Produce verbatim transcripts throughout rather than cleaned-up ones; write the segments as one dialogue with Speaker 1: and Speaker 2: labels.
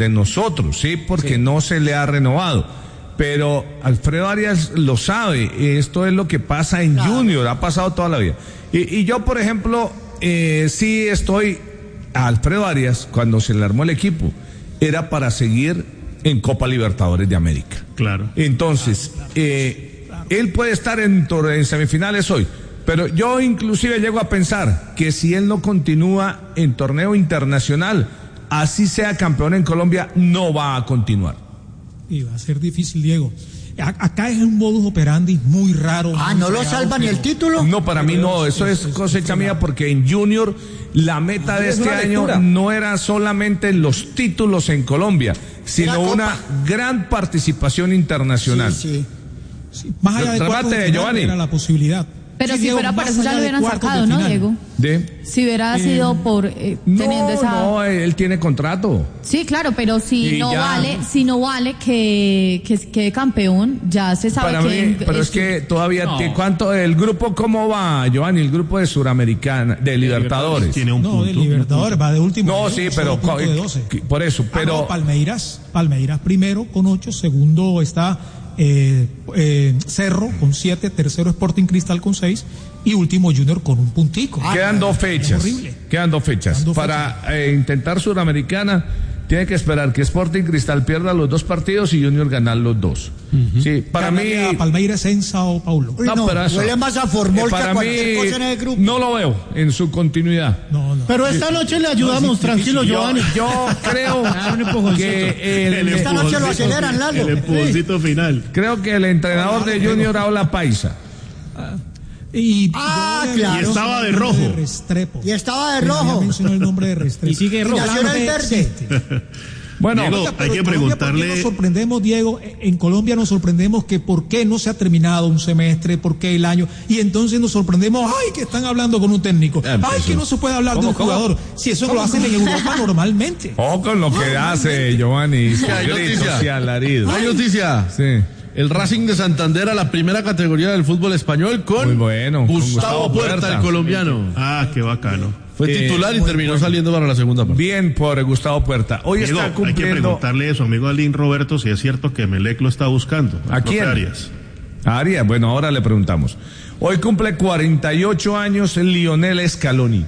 Speaker 1: de nosotros, sí, porque sí. no se le ha renovado. Pero Alfredo Arias lo sabe, esto es lo que pasa en claro. Junior, ha pasado toda la vida. Y, y yo, por ejemplo, eh, sí estoy a Alfredo Arias, cuando se le armó el equipo, era para seguir en Copa Libertadores de América.
Speaker 2: Claro.
Speaker 1: Entonces, claro, claro. Eh, claro. él puede estar en, en semifinales hoy, pero yo inclusive llego a pensar que si él no continúa en torneo internacional, así sea campeón en Colombia, no va a continuar.
Speaker 3: Y va a ser difícil, Diego. Acá es un modus operandi muy raro.
Speaker 4: Ah, ¿no lo salva ni el título?
Speaker 1: No, para mí no, eso es cosecha mía, porque en Junior la meta de este año no era solamente los títulos en Colombia, sino una gran participación internacional.
Speaker 4: Sí, sí.
Speaker 3: sí más allá de cuartos de final era la posibilidad.
Speaker 5: Pero
Speaker 3: sí,
Speaker 5: si
Speaker 3: Diego,
Speaker 5: fuera para eso ya lo hubieran sacado, ¿no, Diego?
Speaker 1: ¿De?
Speaker 5: Si hubiera eh, sido por eh,
Speaker 1: no,
Speaker 5: teniendo esa...
Speaker 1: No, él tiene contrato.
Speaker 5: Sí, claro, pero si
Speaker 1: y
Speaker 5: no
Speaker 1: ya.
Speaker 5: vale, si no vale que que quede campeón, ya se sabe
Speaker 1: para
Speaker 5: que...
Speaker 1: Mí, pero es, es que todavía, no. te, ¿cuánto? ¿El grupo cómo va, Giovanni? El grupo de Suramericana, de Libertadores.
Speaker 2: Tiene un
Speaker 3: no,
Speaker 2: punto,
Speaker 3: de Libertadores, va de último.
Speaker 1: No, sí, pero...
Speaker 3: De doce.
Speaker 1: Por eso, pero...
Speaker 3: Ah, no, Palmeiras, Palmeiras primero con ocho, segundo está... Eh, eh, Cerro con siete, tercero Sporting Cristal con seis y último Junior con un puntico.
Speaker 1: Ah, quedan dos fechas. Quedan dos fechas. Quedan dos Para fechas. Eh, intentar Suramericana tiene que esperar que Sporting Cristal pierda los dos partidos y Junior ganar los dos. Uh-huh. Sí, para
Speaker 3: Gana
Speaker 1: mí
Speaker 3: a Palmeiras en Sao Paulo.
Speaker 4: Uy, no, no, pero eso, huele más a Formol eh, que a cualquier cosa en el grupo.
Speaker 1: No lo veo en su continuidad.
Speaker 3: No, no.
Speaker 6: Pero esta noche le ayudamos, no, tranquilo, Giovanni.
Speaker 1: Yo, yo creo que el,
Speaker 4: el esta noche lo aceleran, Lalo.
Speaker 2: El empujoncito sí. final.
Speaker 1: Creo que el entrenador de Junior habla paisa.
Speaker 3: Ah. Y,
Speaker 4: ah, claro.
Speaker 2: y estaba de rojo.
Speaker 3: De Restrepo.
Speaker 4: Y estaba de rojo.
Speaker 3: Mencionó el nombre de Restrepo.
Speaker 6: Y sigue rojo.
Speaker 4: Y nació en el verde.
Speaker 1: Bueno,
Speaker 2: Diego, hay que preguntarle.
Speaker 3: ¿Por qué nos sorprendemos, Diego? En Colombia nos sorprendemos que por qué no se ha terminado un semestre, por qué el año, y entonces nos sorprendemos, ay, que están hablando con un técnico, ay, que no se puede hablar de un jugador, si eso lo hacen en Europa normalmente.
Speaker 1: O con lo que hace Giovanni.
Speaker 7: Hay noticia. Hay noticia.
Speaker 1: Sí.
Speaker 7: El Racing de Santander a la primera categoría del fútbol español con
Speaker 1: Muy bueno,
Speaker 7: Gustavo,
Speaker 1: con Gustavo
Speaker 7: Puerta,
Speaker 1: Puerta,
Speaker 7: el colombiano.
Speaker 2: Ah, qué bacano.
Speaker 7: Fue
Speaker 1: eh,
Speaker 7: titular y terminó bueno. saliendo para la segunda parte.
Speaker 1: Bien por Gustavo Puerta. Hoy Diego, está cumpliendo...
Speaker 2: Hay que preguntarle a su amigo Alín Roberto si es cierto que Melec lo está buscando.
Speaker 1: ¿A quién?
Speaker 2: Arias.
Speaker 1: A Arias, bueno, ahora le preguntamos. Hoy cumple cuarenta y ocho años Lionel Scaloni.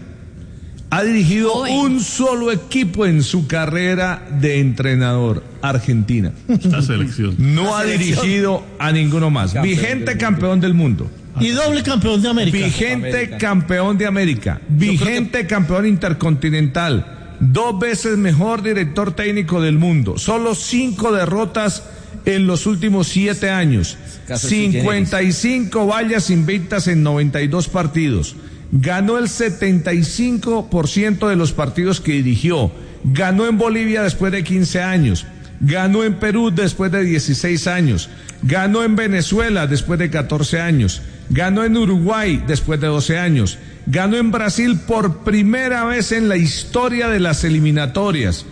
Speaker 1: Ha dirigido Hoy. un solo equipo en su carrera de entrenador, Argentina.
Speaker 2: Esta selección.
Speaker 1: No
Speaker 2: La
Speaker 1: ha
Speaker 2: selección.
Speaker 1: dirigido a ninguno más. Campeón Vigente campeón del mundo.
Speaker 6: Y doble campeón de América.
Speaker 1: Vigente
Speaker 6: América.
Speaker 1: campeón de América. Vigente que... campeón intercontinental. Dos veces mejor director técnico del mundo. Solo cinco derrotas en los últimos siete años. cincuenta y cinco vallas invictas en noventa y dos partidos. Ganó el setenta y cinco por ciento de los partidos que dirigió. Ganó en Bolivia después de quince años. Ganó en Perú después de dieciséis años. Ganó en Venezuela después de catorce años. Ganó en Uruguay después de doce años. Ganó en Brasil por primera vez en la historia de las eliminatorias.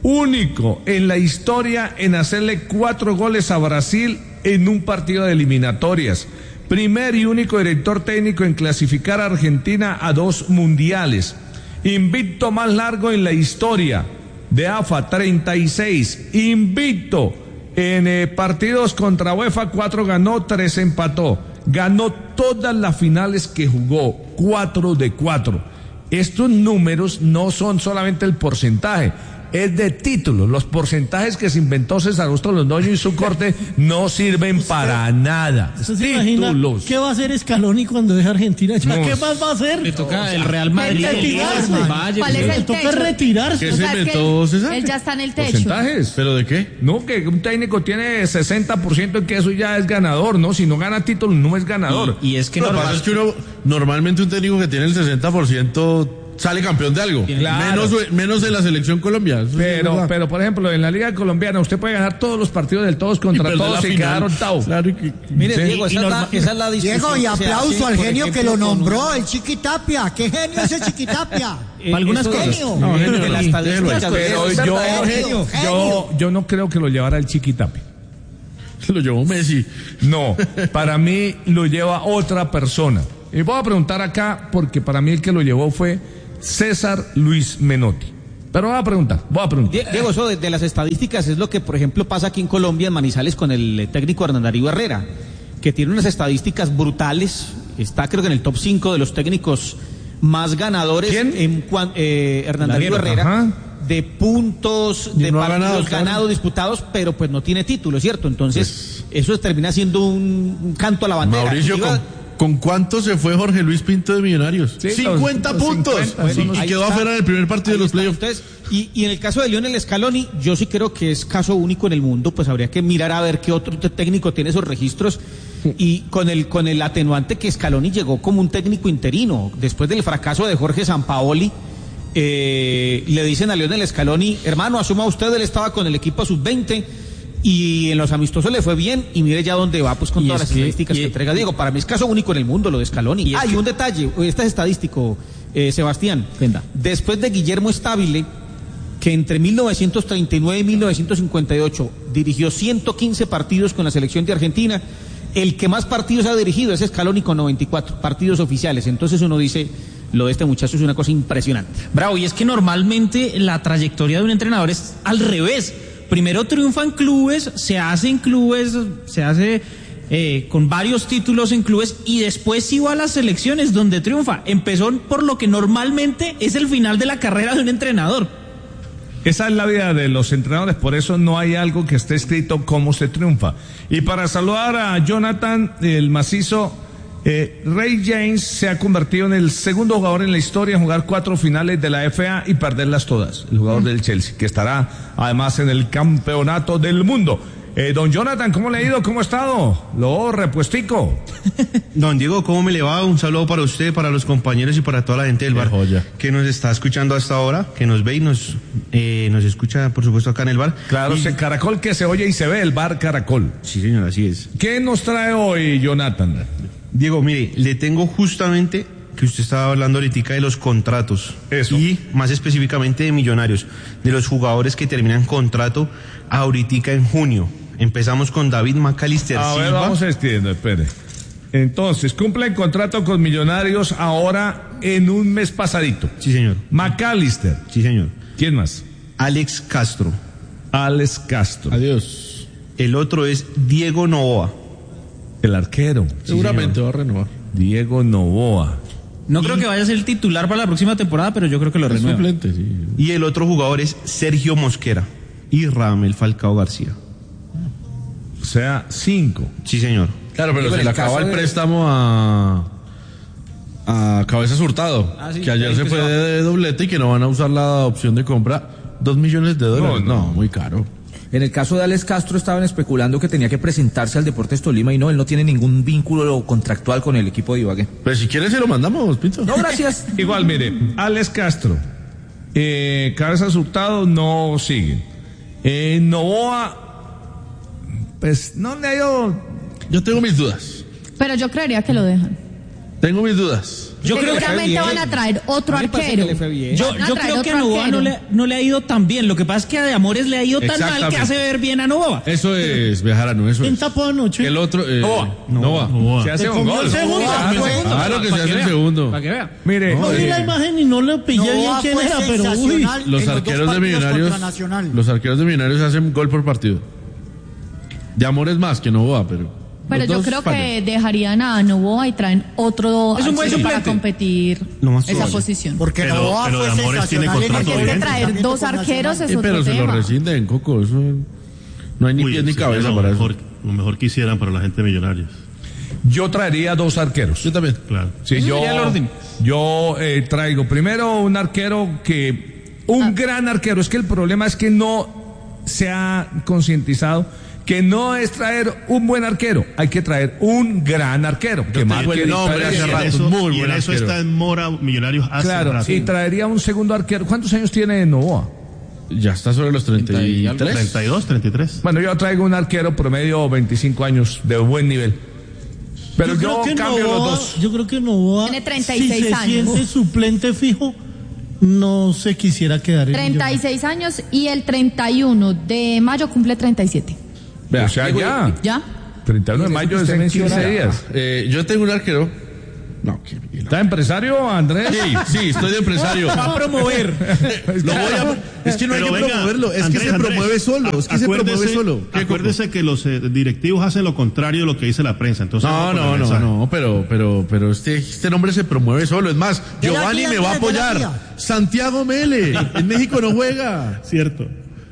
Speaker 1: Único en la historia en hacerle cuatro goles a Brasil en un partido de eliminatorias. Primer y único director técnico en clasificar a Argentina a dos mundiales. Invicto más largo en la historia de A F A, treinta y seis. Invicto en eh, partidos contra UEFA, cuatro ganó, tres empató. Ganó todas las finales que jugó, cuatro de cuatro. Estos números no son solamente el porcentaje, es de títulos. Los porcentajes que se inventó César Augusto Londoño y su corte no sirven ¿Usted, para nada.
Speaker 6: ¿Usted se imagina qué va a hacer Scaloni cuando deje Argentina? ¿Ya no, ¿Qué más va a hacer?
Speaker 8: Le toca el Real Madrid.
Speaker 5: Retirarse. ¿Cuál es el
Speaker 6: Le toca
Speaker 5: techo?
Speaker 6: retirarse.
Speaker 7: ¿Qué se inventó César?
Speaker 5: Él ya está en el techo.
Speaker 1: ¿Porcentajes?
Speaker 7: ¿Pero de qué?
Speaker 1: No, que un técnico tiene sesenta por ciento y que eso ya es ganador, ¿no? Si no gana títulos no es ganador.
Speaker 8: Y, y es que
Speaker 7: Lo que
Speaker 8: normal...
Speaker 7: pasa es que uno, normalmente un técnico que tiene el sesenta por ciento sale campeón de algo.
Speaker 1: Claro.
Speaker 7: Menos, menos de la selección Colombia.
Speaker 1: Pero, pero, por ejemplo, en la Liga Colombiana usted puede ganar todos los partidos del todos contra y todos y quedar octavo.
Speaker 7: Claro que...
Speaker 8: Mire,
Speaker 1: sí.
Speaker 8: Diego, esa, es la, esa es la
Speaker 4: Diego,
Speaker 8: discusión.
Speaker 4: y aplauso al genio
Speaker 8: ejemplo,
Speaker 4: que lo nombró,
Speaker 8: un...
Speaker 4: el Chiquitapia. ¿Qué genio es el Chiquitapia?
Speaker 8: Eh, algunas cosas.
Speaker 1: No, genio,
Speaker 8: de las estadísticas.
Speaker 1: Pero yo,
Speaker 4: genio,
Speaker 1: yo, yo no creo que lo llevara el Chiquitapia.
Speaker 7: Se lo llevó Messi.
Speaker 1: No, para mí lo lleva otra persona. Y voy a preguntar acá porque para mí el que lo llevó fue César Luis Menotti. Pero voy a preguntar, voy a preguntar.
Speaker 8: Diego, eso de, de las estadísticas es lo que, por ejemplo, pasa aquí en Colombia, en Manizales, con el técnico Hernán Darío Herrera, que tiene unas estadísticas brutales. Está, creo que en el top cinco de los técnicos más ganadores.
Speaker 1: ¿Quién?
Speaker 8: En cuan, eh, Hernán Darío Herrera.
Speaker 1: Ajá.
Speaker 8: De puntos, de
Speaker 7: no ha
Speaker 8: partidos
Speaker 7: ganado,
Speaker 8: ganados,
Speaker 7: claro.
Speaker 8: disputados, pero pues no tiene título, ¿cierto? Entonces, eso termina siendo un, un canto a la bandera.
Speaker 7: Mauricio,
Speaker 8: Iba-
Speaker 7: ¿con, ¿con cuánto se fue Jorge Luis Pinto de Millonarios?
Speaker 1: Sí,
Speaker 7: cincuenta
Speaker 1: los- los
Speaker 7: puntos.
Speaker 1: cincuenta,
Speaker 7: Sí,
Speaker 1: son los-
Speaker 7: y
Speaker 8: ahí
Speaker 7: quedó
Speaker 8: está.
Speaker 7: afuera en el primer partido
Speaker 8: Ahí
Speaker 7: de los
Speaker 8: está.
Speaker 7: playoffs.
Speaker 8: Entonces, y, y en el caso de Lionel Scaloni, yo sí creo que es caso único en el mundo, pues habría que mirar a ver qué otro te- técnico tiene esos registros, y con el con el atenuante que Scaloni llegó como un técnico interino, después del fracaso de Jorge Sampaoli. Eh, le dicen a Lionel Scaloni, hermano, asuma usted, él estaba con el equipo sub veinte y en los amistosos le fue bien, y mire ya dónde va, pues con
Speaker 6: Y
Speaker 8: todas
Speaker 6: es
Speaker 8: las
Speaker 6: que-
Speaker 8: estadísticas
Speaker 6: y-
Speaker 8: que entrega Diego. Para mí es caso único en el mundo lo de Scaloni.
Speaker 6: Y es
Speaker 8: Ah, y
Speaker 6: que-
Speaker 8: un detalle, este es estadístico, eh, Sebastián.
Speaker 6: Venga.
Speaker 8: Después de Guillermo Stabile, que entre mil novecientos treinta y nueve y mil novecientos cincuenta y ocho dirigió ciento quince partidos con la selección de Argentina, el que más partidos ha dirigido es Scaloni con noventa y cuatro partidos oficiales. Entonces uno dice, lo de este muchacho es una cosa impresionante.
Speaker 6: Bravo, y es que normalmente la trayectoria de un entrenador es al revés. Primero triunfa en clubes, se hace en clubes, se hace eh, con varios títulos en clubes, y después sí va a las selecciones donde triunfa. Empezó por lo que normalmente es el final de la carrera de un entrenador.
Speaker 1: Esa es la vida de los entrenadores, por eso no hay algo que esté escrito cómo se triunfa. Y para saludar a Jonathan, el macizo, eh, Ray James se ha convertido en el segundo jugador en la historia en jugar cuatro finales de la F A y perderlas todas. El jugador del Chelsea, que estará además en el campeonato del mundo. Eh, don Jonathan, ¿cómo le ha ido? ¿Cómo ha estado? Lo repuestico.
Speaker 9: Don Diego, ¿cómo me le va? Un saludo para usted, para los compañeros y para toda la gente del
Speaker 7: Qué
Speaker 9: bar
Speaker 7: joya.
Speaker 9: que nos está escuchando hasta ahora, que nos ve y nos, eh, nos escucha, por supuesto, acá en el bar.
Speaker 1: Claro,
Speaker 9: Y-
Speaker 1: se Caracol que se oye y se ve, el bar Caracol.
Speaker 9: Sí, señor, así es.
Speaker 1: ¿Qué nos trae hoy, Jonathan?
Speaker 9: Diego, mire, le tengo justamente que usted estaba hablando ahorita de los contratos.
Speaker 1: Eso.
Speaker 9: Y más específicamente de Millonarios, de los jugadores que terminan contrato ahorita en junio. Empezamos con David McAllister
Speaker 1: A ver,
Speaker 9: Silva.
Speaker 1: vamos extiendo, espere. Entonces, cumple el contrato con Millonarios ahora en un mes pasadito.
Speaker 9: Sí, señor.
Speaker 1: McAllister.
Speaker 9: Sí, señor.
Speaker 1: ¿Quién más?
Speaker 9: Alex Castro.
Speaker 1: Alex Castro.
Speaker 7: Adiós.
Speaker 9: El otro es Diego Novoa.
Speaker 1: El arquero.
Speaker 7: Seguramente va a renovar.
Speaker 1: Diego Novoa.
Speaker 6: No creo que vaya a ser el titular para la próxima temporada, pero yo creo que lo
Speaker 7: Es
Speaker 6: renueva.
Speaker 7: suplente, sí.
Speaker 9: Y el otro jugador es Sergio Mosquera y Radamel Falcao García.
Speaker 1: O sea, cinco.
Speaker 9: Sí, señor.
Speaker 7: Claro, pero
Speaker 8: Digo,
Speaker 7: se
Speaker 8: en
Speaker 7: le
Speaker 8: el caso
Speaker 7: acaba el
Speaker 8: de-
Speaker 7: préstamo a a Cabezas Hurtado,
Speaker 8: Ah, sí,
Speaker 7: que ayer
Speaker 8: ahí
Speaker 7: se
Speaker 8: que
Speaker 7: fue
Speaker 8: se va.
Speaker 7: de doblete y que no van a usar la opción de compra. Dos millones de dólares.
Speaker 1: No,
Speaker 7: No,
Speaker 1: no.
Speaker 7: muy caro.
Speaker 10: En el caso de Alex Castro estaban especulando que tenía que presentarse al Deportes Tolima y no, él no tiene ningún vínculo contractual con el equipo de Ibagué.
Speaker 7: Pero si quieres se lo mandamos, Pinto.
Speaker 10: No, gracias.
Speaker 1: Igual, mire, Alex Castro, eh, Cabezas Hurtado no siguen. Eh, Novoa, pues no le ha ido.
Speaker 7: Yo tengo mis dudas.
Speaker 5: Pero yo creería que lo dejan.
Speaker 7: Tengo mis dudas.
Speaker 6: Yo creo que
Speaker 5: Seguramente van a traer otro
Speaker 8: A mí me parece
Speaker 5: arquero.
Speaker 8: que le fue bien.
Speaker 6: Yo,
Speaker 5: Van a
Speaker 6: yo
Speaker 5: traer
Speaker 6: creo que a
Speaker 5: otro
Speaker 6: Novoa no
Speaker 5: arquero.
Speaker 6: le, no le ha ido tan bien. Lo que pasa es que a De Amores le ha ido tan mal que
Speaker 7: Exactamente.
Speaker 6: hace ver bien a Novoa.
Speaker 7: Eso es, Bejarano, eso
Speaker 6: ¿Quién
Speaker 7: es.
Speaker 6: tapó anoche?
Speaker 7: El otro, eh,
Speaker 6: Novoa.
Speaker 7: Novoa.
Speaker 1: Se hace
Speaker 6: Se
Speaker 1: un
Speaker 6: comió
Speaker 1: gol.
Speaker 6: el segundo.
Speaker 1: Ah,
Speaker 6: Fue-
Speaker 1: se-
Speaker 7: Claro que se
Speaker 6: Para
Speaker 7: hace el
Speaker 6: vea,
Speaker 7: segundo.
Speaker 6: Para que vea.
Speaker 1: Mire,
Speaker 7: No,
Speaker 6: No vi
Speaker 1: eh,
Speaker 6: la imagen y no le pillé bien
Speaker 4: Novoa
Speaker 6: quién
Speaker 4: fue
Speaker 6: era, pero uy.
Speaker 4: sensacional
Speaker 7: Los
Speaker 4: en los
Speaker 7: arqueros
Speaker 4: dos
Speaker 7: de
Speaker 4: partidos
Speaker 7: Millonarios,
Speaker 4: contra Nacional.
Speaker 7: los arqueros de Millonarios hacen gol por partido. De Amores más que Novoa, pero.
Speaker 5: Pero
Speaker 7: los
Speaker 5: yo
Speaker 7: dos
Speaker 5: creo
Speaker 7: fallan.
Speaker 5: que dejarían a Novoa y traen otro
Speaker 6: Es un buen
Speaker 5: arquero para
Speaker 6: suplente.
Speaker 5: competir
Speaker 9: Lo más
Speaker 5: esa
Speaker 9: probable.
Speaker 5: posición.
Speaker 4: Porque
Speaker 2: Pero-
Speaker 4: Novoa
Speaker 2: pero
Speaker 4: fue
Speaker 2: de Amores tiene
Speaker 4: sensacional en el
Speaker 2: contrato
Speaker 5: Porque es que
Speaker 2: vigente.
Speaker 5: traer
Speaker 4: entrenamiento
Speaker 5: dos
Speaker 4: con
Speaker 5: arqueros
Speaker 4: Nacional.
Speaker 5: es
Speaker 7: Sí,
Speaker 5: otro
Speaker 7: pero se lo
Speaker 5: tema.
Speaker 7: rescinden, Coco. Eso no hay ni
Speaker 2: Uy,
Speaker 7: pies ni
Speaker 2: sería
Speaker 7: cabeza
Speaker 2: lo
Speaker 7: para
Speaker 2: mejor,
Speaker 7: eso.
Speaker 2: lo mejor que hicieran para la gente de Millonarios.
Speaker 1: yo traería dos arqueros.
Speaker 7: Yo también.
Speaker 2: Claro.
Speaker 1: Sí,
Speaker 6: Ese
Speaker 1: yo,
Speaker 6: sería el orden.
Speaker 1: yo eh, traigo primero un arquero que, un gran arquero, es que el problema es que no se ha concientizado que no es traer un buen arquero, hay que traer un gran arquero, que
Speaker 7: te
Speaker 1: marque
Speaker 7: digo el nombre
Speaker 1: diferencia.
Speaker 7: hace
Speaker 2: Y en
Speaker 7: rato,
Speaker 2: eso,
Speaker 7: muy
Speaker 2: y en
Speaker 7: buen
Speaker 2: eso
Speaker 7: arquero.
Speaker 2: está en mora Millonarios hace
Speaker 1: Claro,
Speaker 2: rato.
Speaker 1: y traería un segundo arquero. ¿Cuántos años tiene Novoa?
Speaker 7: Ya está sobre los treinta y tres.
Speaker 2: treinta y dos, treinta y tres.
Speaker 1: Bueno, yo traigo un arquero promedio veinticinco años de buen nivel. Pero yo,
Speaker 6: creo que
Speaker 1: cambio
Speaker 6: Novoa-
Speaker 1: los dos.
Speaker 6: Yo creo que Novoa,
Speaker 5: Tiene treinta y seis
Speaker 6: si se
Speaker 5: años.
Speaker 6: siente suplente fijo, no se quisiera quedar en
Speaker 5: treinta y seis años y el treinta y uno de mayo cumple treinta y siete.
Speaker 1: O sea, ya.
Speaker 5: ¿Ya?
Speaker 1: treinta y uno de mayo es en quince días.
Speaker 7: Eh, yo tengo un arquero No, qué bien.
Speaker 1: ¿Está empresario, Andrés?
Speaker 7: Sí, sí, estoy de empresario.
Speaker 6: Va a promover.
Speaker 7: Lo voy a- es que no hay
Speaker 2: Pero
Speaker 7: que
Speaker 2: venga,
Speaker 7: promoverlo, es
Speaker 2: Andrés,
Speaker 7: que se
Speaker 2: Andrés,
Speaker 7: promueve solo, es que se
Speaker 2: acuérdese-
Speaker 7: promueve solo. ¿Qué,
Speaker 2: Acuérdese que los eh, directivos hacen lo contrario de lo que dice la prensa. Entonces,
Speaker 7: No,
Speaker 2: vamos con
Speaker 7: no,
Speaker 2: el
Speaker 7: no,
Speaker 2: mensaje.
Speaker 7: no, pero, pero, pero este, este nombre se promueve solo. Es más,
Speaker 4: De la
Speaker 7: Giovanni
Speaker 4: tía,
Speaker 7: me va a
Speaker 4: de la
Speaker 7: apoyar.
Speaker 4: tía.
Speaker 7: Santiago Mele, en México no juega.
Speaker 2: Cierto.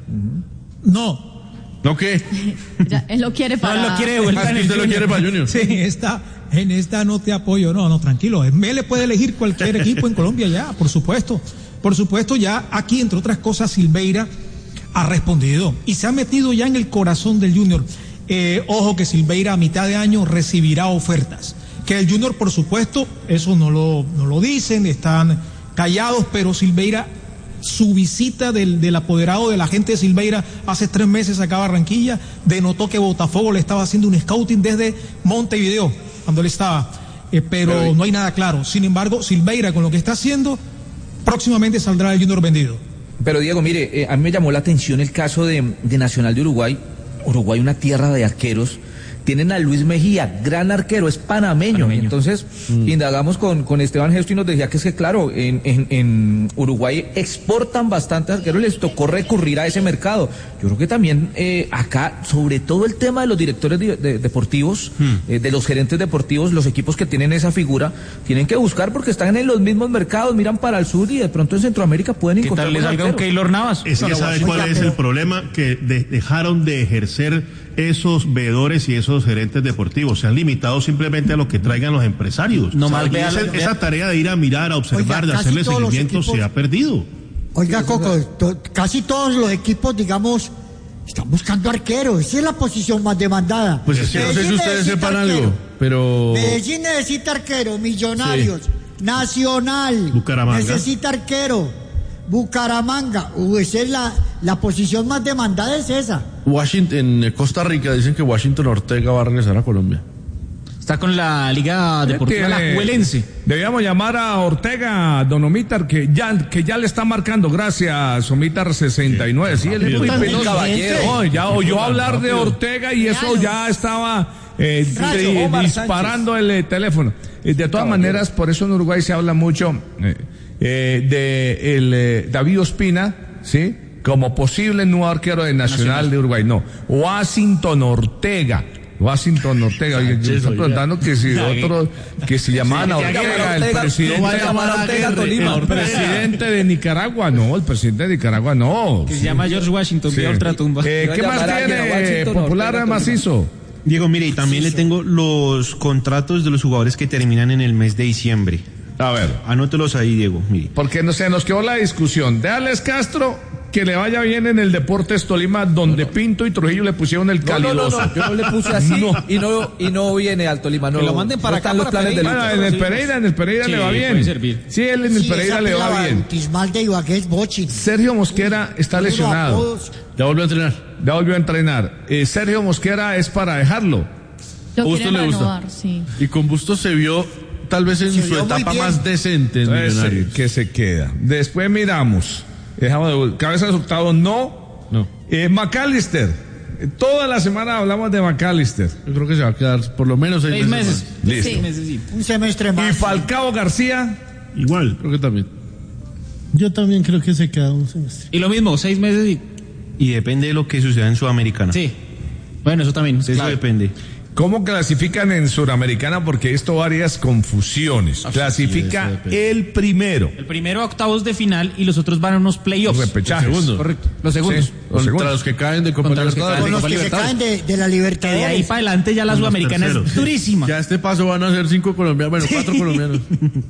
Speaker 3: No,
Speaker 7: ¿No qué?
Speaker 5: Ya, él lo quiere para...
Speaker 6: No, él lo quiere de vuelta
Speaker 7: Más
Speaker 6: en
Speaker 7: que
Speaker 6: el
Speaker 7: usted lo
Speaker 6: Junior.
Speaker 7: quiere para Junior.
Speaker 3: sí, en esta, en esta no te apoyo. No, no, tranquilo. Mele puede elegir cualquier equipo en Colombia ya, por supuesto. Por supuesto, ya aquí, entre otras cosas, Silveira ha respondido y se ha metido ya en el corazón del Junior. Eh, ojo que Silveira a mitad de año recibirá ofertas. Que el Junior, por supuesto, eso no lo, no lo dicen, están callados, pero Silveira, su visita del, del apoderado de la gente de Silveira hace tres meses acá a Barranquilla, denotó que Botafogo le estaba haciendo un scouting desde Montevideo, cuando él estaba, eh, pero, pero no hay nada claro. Sin embargo, Silveira, con lo que está haciendo, próximamente saldrá el Junior vendido.
Speaker 10: Pero Diego, mire, eh, a mí me llamó la atención el caso de, de Nacional de Uruguay. Uruguay, una tierra de arqueros. Tienen a Luis Mejía, gran arquero, es panameño.
Speaker 6: Panameño.
Speaker 10: Entonces, mm. indagamos con, con Esteban Gesto y nos decía que es que, claro, en, en, en Uruguay exportan bastantes arqueros, les tocó recurrir a ese mercado. Yo creo que también eh, acá, sobre todo el tema de los directores de, de, deportivos, mm. eh, de los gerentes deportivos, los equipos que tienen esa figura, tienen que buscar porque están en los mismos mercados, miran para el sur y de pronto en Centroamérica pueden
Speaker 6: ¿Qué
Speaker 10: encontrar.
Speaker 6: tal les salga un Keylor Navas?
Speaker 2: Es que sabe cuál es el problema, que de- dejaron de ejercer esos veedores y esos gerentes deportivos, se han limitado simplemente a lo que traigan los empresarios.
Speaker 6: No
Speaker 2: O sea,
Speaker 6: más
Speaker 2: y
Speaker 6: vea-
Speaker 2: esa,
Speaker 6: vea-
Speaker 2: esa tarea de ir a mirar, a observar,
Speaker 4: Oiga,
Speaker 2: de
Speaker 4: casi
Speaker 2: hacerle
Speaker 4: todos los
Speaker 2: seguimiento
Speaker 4: equipos-
Speaker 2: se ha perdido.
Speaker 4: Oiga, Coco, to- casi todos los equipos, digamos, están buscando arqueros. Esa es la posición más demandada.
Speaker 7: Pues es que no sé si
Speaker 4: Medellín
Speaker 7: ustedes
Speaker 4: necesita
Speaker 7: sepan
Speaker 4: arquero.
Speaker 7: algo, pero...
Speaker 4: Medellín necesita arquero, Millonarios, Nacional,
Speaker 2: Bucaramanga.
Speaker 4: necesita arquero, Bucaramanga. Uh, esa es la, la posición más demandada, es esa.
Speaker 7: Washington, en Costa Rica dicen que Washington Ortega va a regresar a Colombia.
Speaker 6: Está con la Liga Deportiva
Speaker 1: Tiene-
Speaker 6: Alajuelense.
Speaker 1: Debíamos llamar a Ortega, don Omitar, que ya, que ya le está marcando. Gracias, Omitar sesenta y nueve. Sí, él es muy
Speaker 10: Tan
Speaker 1: penoso.
Speaker 10: caballero.
Speaker 1: No, ya oyó hablar de Ortega y eso ya estaba eh,
Speaker 10: Rayo,
Speaker 1: di-
Speaker 10: Omar
Speaker 1: disparando el eh, teléfono. Eh, de todas maneras, por eso en Uruguay se habla mucho eh, eh, de el, eh, David Ospina, ¿sí? Como posible nuevo arquero de Nacional,
Speaker 6: Nacional.
Speaker 1: de Uruguay. No, Washington Ortega. Washington Ortega, oye, yo estoy preguntando que si otros, que si llamaban a
Speaker 6: Sí,
Speaker 1: Ortega, el
Speaker 10: Ortega,
Speaker 1: presidente,
Speaker 10: no vaya a llamar a Ortega, Tolima.
Speaker 1: el presidente de Nicaragua, no, el presidente de Nicaragua no.
Speaker 6: Que
Speaker 1: Sí.
Speaker 6: se llama George Washington,
Speaker 1: Sí.
Speaker 6: de ultratumba.
Speaker 1: Eh,
Speaker 10: Iba a
Speaker 1: ¿Qué más
Speaker 10: llamar a alguien a
Speaker 1: tiene
Speaker 10: Washington,
Speaker 1: Popular
Speaker 10: Ortega,
Speaker 1: Macizo?
Speaker 9: Diego, mire, y también le tengo los contratos de los jugadores que terminan en el mes de diciembre.
Speaker 1: A ver,
Speaker 9: Anótelos ahí, Diego, mire.
Speaker 1: porque no sé, nos quedó la discusión. De Alex Castro, que le vaya bien en el Deportes Tolima, donde Pinto y Trujillo le pusieron el
Speaker 10: No, no, no,
Speaker 1: calidoso.
Speaker 10: no, yo no le puse así y no y no viene al Tolima, no.
Speaker 8: Que lo manden para
Speaker 10: no
Speaker 8: acá,
Speaker 10: están los
Speaker 8: para
Speaker 10: planes de
Speaker 8: Pereira.
Speaker 10: lucha.
Speaker 1: Bueno, en el Pereira, en el Pereira
Speaker 6: Sí,
Speaker 1: le va bien.
Speaker 6: puede servir.
Speaker 1: Sí, él en el
Speaker 4: Sí,
Speaker 1: Pereira
Speaker 4: esa
Speaker 1: le va
Speaker 4: pila
Speaker 1: bien.
Speaker 4: bautismal de Ibagué es Bochin.
Speaker 1: Sergio Mosquera está
Speaker 4: Unos
Speaker 1: lesionado.
Speaker 4: apodos.
Speaker 7: Ya volvió a entrenar.
Speaker 1: Ya volvió a entrenar. Eh, Sergio Mosquera es para dejarlo.
Speaker 5: Lo
Speaker 7: ¿A usted
Speaker 5: quieren
Speaker 7: le gusta?
Speaker 5: renovar, sí.
Speaker 7: Y con Bustos se vio tal vez en
Speaker 4: Se
Speaker 7: su
Speaker 4: vio muy
Speaker 7: etapa
Speaker 4: bien.
Speaker 7: más decente en
Speaker 1: Entonces,
Speaker 7: Millonarios.
Speaker 1: que se queda. Después miramos. Dejamos de, cabeza de resultado, no.
Speaker 7: No,
Speaker 1: Eh, McAllister. Eh, Toda la semana hablamos de McAllister.
Speaker 7: yo creo que se va a quedar por lo menos seis,
Speaker 6: Seis meses.
Speaker 7: más.
Speaker 1: Listo.
Speaker 5: Sí.
Speaker 6: Seis meses, sí.
Speaker 4: Un semestre
Speaker 1: Y
Speaker 4: más.
Speaker 1: Falcao García.
Speaker 2: Igual.
Speaker 7: Creo que también.
Speaker 11: Yo también creo que se queda un semestre.
Speaker 6: Y lo mismo, seis meses y...
Speaker 9: Y depende de lo que suceda en Sudamericana.
Speaker 6: Sí. Bueno, eso también.
Speaker 9: Eso
Speaker 6: claro.
Speaker 9: depende.
Speaker 1: ¿Cómo clasifican en Suramericana? Porque esto varias confusiones. Clasifica
Speaker 7: eso depende.
Speaker 1: el primero.
Speaker 6: El primero a octavos de final y los otros van a unos playoffs.
Speaker 1: Repechajes.
Speaker 7: Los segundos.
Speaker 6: Correcto. Los segundos.
Speaker 1: Sí, los
Speaker 7: Contra
Speaker 1: segundos.
Speaker 7: los que caen de Copa
Speaker 6: Contra los que
Speaker 7: Libertadores.
Speaker 4: Con los
Speaker 6: Copa
Speaker 4: que se
Speaker 6: Libertadores.
Speaker 4: caen de, de la
Speaker 6: Que de ahí
Speaker 4: Libertadores.
Speaker 6: para adelante ya la
Speaker 2: Con los
Speaker 6: sudamericana es
Speaker 2: terceros.
Speaker 6: durísima.
Speaker 7: Ya a este paso van a ser cinco colombianos, bueno, cuatro colombianos.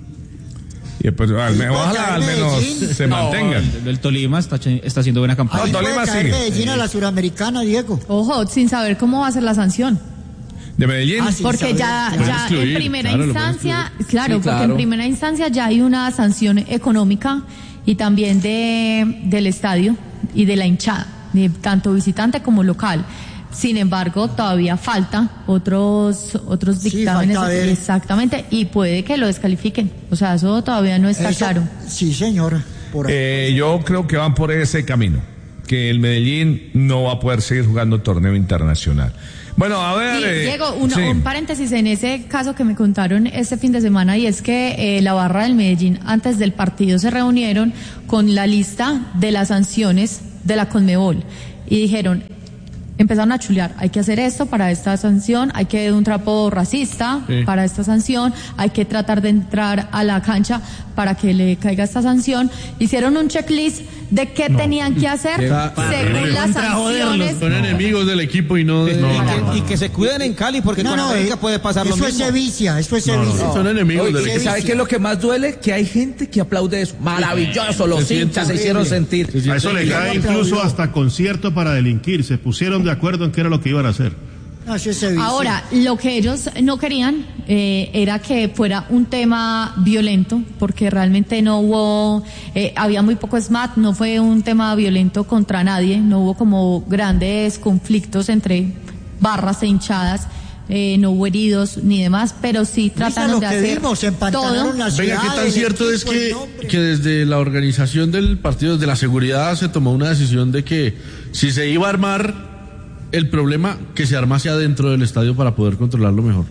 Speaker 1: Y pues, al menos,
Speaker 4: puede
Speaker 1: ojalá al
Speaker 4: caer
Speaker 1: menos
Speaker 4: Medellín.
Speaker 1: se
Speaker 6: No,
Speaker 1: mantengan.
Speaker 6: el, el Tolima está, ch- está haciendo buena campaña.
Speaker 4: Ahí
Speaker 1: No,
Speaker 4: puede
Speaker 1: Tolima
Speaker 4: caer
Speaker 1: sigue.
Speaker 4: Medellín a la Suramericana, Diego.
Speaker 5: Ojo, sin saber cómo va a ser la sanción.
Speaker 1: De Medellín.
Speaker 4: Ah, sí.
Speaker 5: Porque
Speaker 4: saber.
Speaker 5: ya,
Speaker 7: Pueden
Speaker 5: ya
Speaker 7: excluir,
Speaker 5: en primera
Speaker 7: claro, lo pueden
Speaker 5: instancia, claro,
Speaker 10: Sí,
Speaker 5: porque
Speaker 10: claro.
Speaker 5: en primera instancia ya hay una sanción económica y también de del estadio y de la hinchada, de tanto visitante como local. Sin embargo, todavía falta otros otros
Speaker 4: Sí,
Speaker 5: dictámenes,
Speaker 4: falta ver.
Speaker 5: exactamente, y puede que lo descalifiquen. O sea, eso todavía no está
Speaker 4: Eso-
Speaker 5: claro.
Speaker 4: Sí, señor. Por ahí.
Speaker 1: Eh, yo creo que van por ese camino. que el Medellín no va a poder seguir jugando torneo internacional. Bueno, a ver...
Speaker 5: Sí,
Speaker 1: eh,
Speaker 5: Diego, uno,
Speaker 1: sí.
Speaker 5: un paréntesis en ese caso que me contaron este fin de semana, y es que eh, la barra del Medellín antes del partido se reunieron con la lista de las sanciones de la Conmebol y dijeron, empezaron a chulear, hay que hacer esto para esta sanción, hay que dar un trapo racista
Speaker 7: Sí.
Speaker 5: para esta sanción, hay que tratar de entrar a la cancha para que le caiga esta sanción. Hicieron un checklist de qué tenían que hacer
Speaker 7: Llega-
Speaker 5: según las sanciones.
Speaker 7: Son enemigos del equipo y no de...
Speaker 8: Y, que, y que se cuiden en Cali, porque
Speaker 4: No,
Speaker 8: con
Speaker 4: no,
Speaker 8: América
Speaker 4: eh,
Speaker 8: puede pasar lo
Speaker 4: eso
Speaker 8: mismo.
Speaker 4: es sevicia, eso es sevicia.
Speaker 7: Son enemigos del
Speaker 10: Oye,
Speaker 7: equipo.
Speaker 10: ¿sabe qué es lo que más duele? Que hay gente que aplaude eso. Maravilloso, los
Speaker 7: Se
Speaker 10: hinchas se
Speaker 7: siente
Speaker 10: hicieron
Speaker 7: horrible.
Speaker 10: sentir.
Speaker 2: A eso le cae incluso hasta concierto para delinquir. Se pusieron de acuerdo en qué era lo que iban a hacer.
Speaker 4: No, eso es sevicia.
Speaker 5: Ahora, lo que ellos no querían eh, era que fuera un tema violento, porque realmente no hubo, eh, había muy poco S M A T, no fue un tema violento contra nadie, no hubo como grandes conflictos entre barras e hinchadas, eh, no hubo heridos ni demás, pero sí trataron
Speaker 4: lo
Speaker 5: de
Speaker 4: que
Speaker 5: hacer
Speaker 4: vimos, empantanaron
Speaker 5: todo.
Speaker 4: la ciudad.
Speaker 7: Venga, ¿qué tan
Speaker 4: el
Speaker 7: cierto es
Speaker 4: equipo, el
Speaker 7: que,
Speaker 4: nombre.
Speaker 7: que desde la organización del partido, desde la seguridad, se tomó una decisión de que si se iba a armar el problema, que se armase adentro del estadio para poder controlarlo mejor?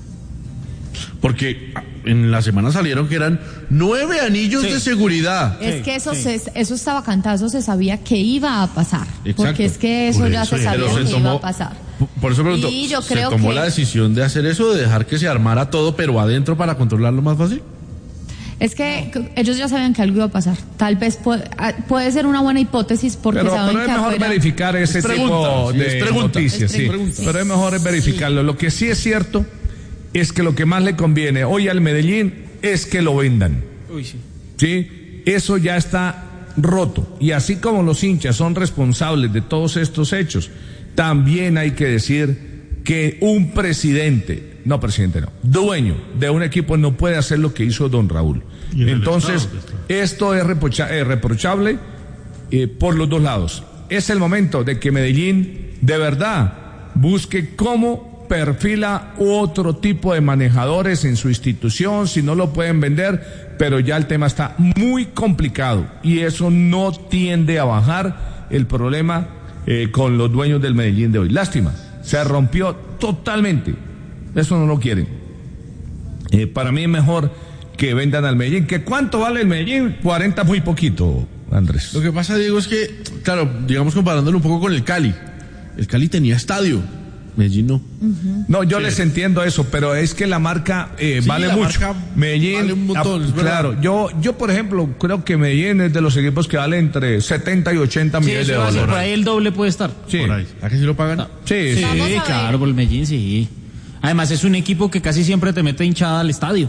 Speaker 7: Porque en la semana salieron que eran nueve anillos
Speaker 8: Sí.
Speaker 7: de seguridad.
Speaker 5: Es que eso se, eso estaba cantado, eso se sabía que iba a pasar,
Speaker 7: Exacto.
Speaker 5: porque es que eso
Speaker 2: Por
Speaker 5: ya
Speaker 2: eso,
Speaker 5: se sabía
Speaker 7: pero se
Speaker 5: que
Speaker 7: tomó-
Speaker 5: iba a pasar.
Speaker 7: Por eso pregunto,
Speaker 5: Y yo
Speaker 7: ¿se
Speaker 5: creo
Speaker 7: tomó
Speaker 5: que-
Speaker 7: la decisión de hacer eso, de dejar que se armara todo, pero adentro para controlarlo más fácil?
Speaker 5: Es que c- ellos ya sabían que algo iba a pasar. Tal vez puede, ah, puede ser una buena hipótesis porque
Speaker 1: Pero,
Speaker 5: saben
Speaker 1: pero es
Speaker 5: que
Speaker 1: mejor
Speaker 5: afuera...
Speaker 1: verificar ese
Speaker 7: Es
Speaker 1: tipo
Speaker 7: pregunta, sí,
Speaker 1: de
Speaker 7: es pregunta.
Speaker 1: noticias,
Speaker 5: Es
Speaker 1: sí.
Speaker 5: pregunta.
Speaker 1: Pero es mejor es verificarlo. Lo que sí es cierto es que lo que más le conviene hoy al Medellín es que lo vendan.
Speaker 8: Uy, sí.
Speaker 1: ¿Sí? Eso ya está roto. Y así como los hinchas son responsables de todos estos hechos, también hay que decir que un presidente, no presidente no, dueño de un equipo no puede hacer lo que hizo don Raúl.
Speaker 2: Y en el
Speaker 1: Entonces,
Speaker 2: Estado que está.
Speaker 1: esto es reprocha- eh, reprochable eh, por los dos lados. Es el momento de que Medellín de verdad busque cómo perfila otro tipo de manejadores en su institución, si no lo pueden vender, pero ya el tema está muy complicado y eso no tiende a bajar el problema eh, con los dueños del Medellín de hoy. Lástima, se rompió totalmente. Eso no lo quieren. Eh, para mí es mejor que vendan al Medellín. ¿Que cuánto vale el Medellín? cuarenta muy poquito, Andrés.
Speaker 7: Lo que pasa, Diego, es que, claro, digamos comparándolo un poco con el Cali. El Cali tenía estadio, Medellín no.
Speaker 1: No, yo les entiendo eso, pero es que la marca eh,
Speaker 7: Sí,
Speaker 1: vale
Speaker 7: la
Speaker 1: mucho.
Speaker 7: marca
Speaker 1: Medellín,
Speaker 7: vale un montón,
Speaker 1: ah,
Speaker 7: es verdad.
Speaker 1: claro. Yo, yo por ejemplo, creo que Medellín es de los equipos que vale entre setenta y ochenta
Speaker 6: Sí,
Speaker 1: millones
Speaker 6: eso
Speaker 1: de
Speaker 6: iba a decir,
Speaker 1: dólares.
Speaker 6: por ahí el doble puede estar.
Speaker 1: Sí,
Speaker 2: Por ahí.
Speaker 7: ¿A que sí lo pagan?
Speaker 1: sí,
Speaker 6: Sí,
Speaker 1: sí.
Speaker 5: Vamos a ver.
Speaker 6: claro, por el Medellín, sí. Además es un equipo que casi siempre te mete hinchada al estadio.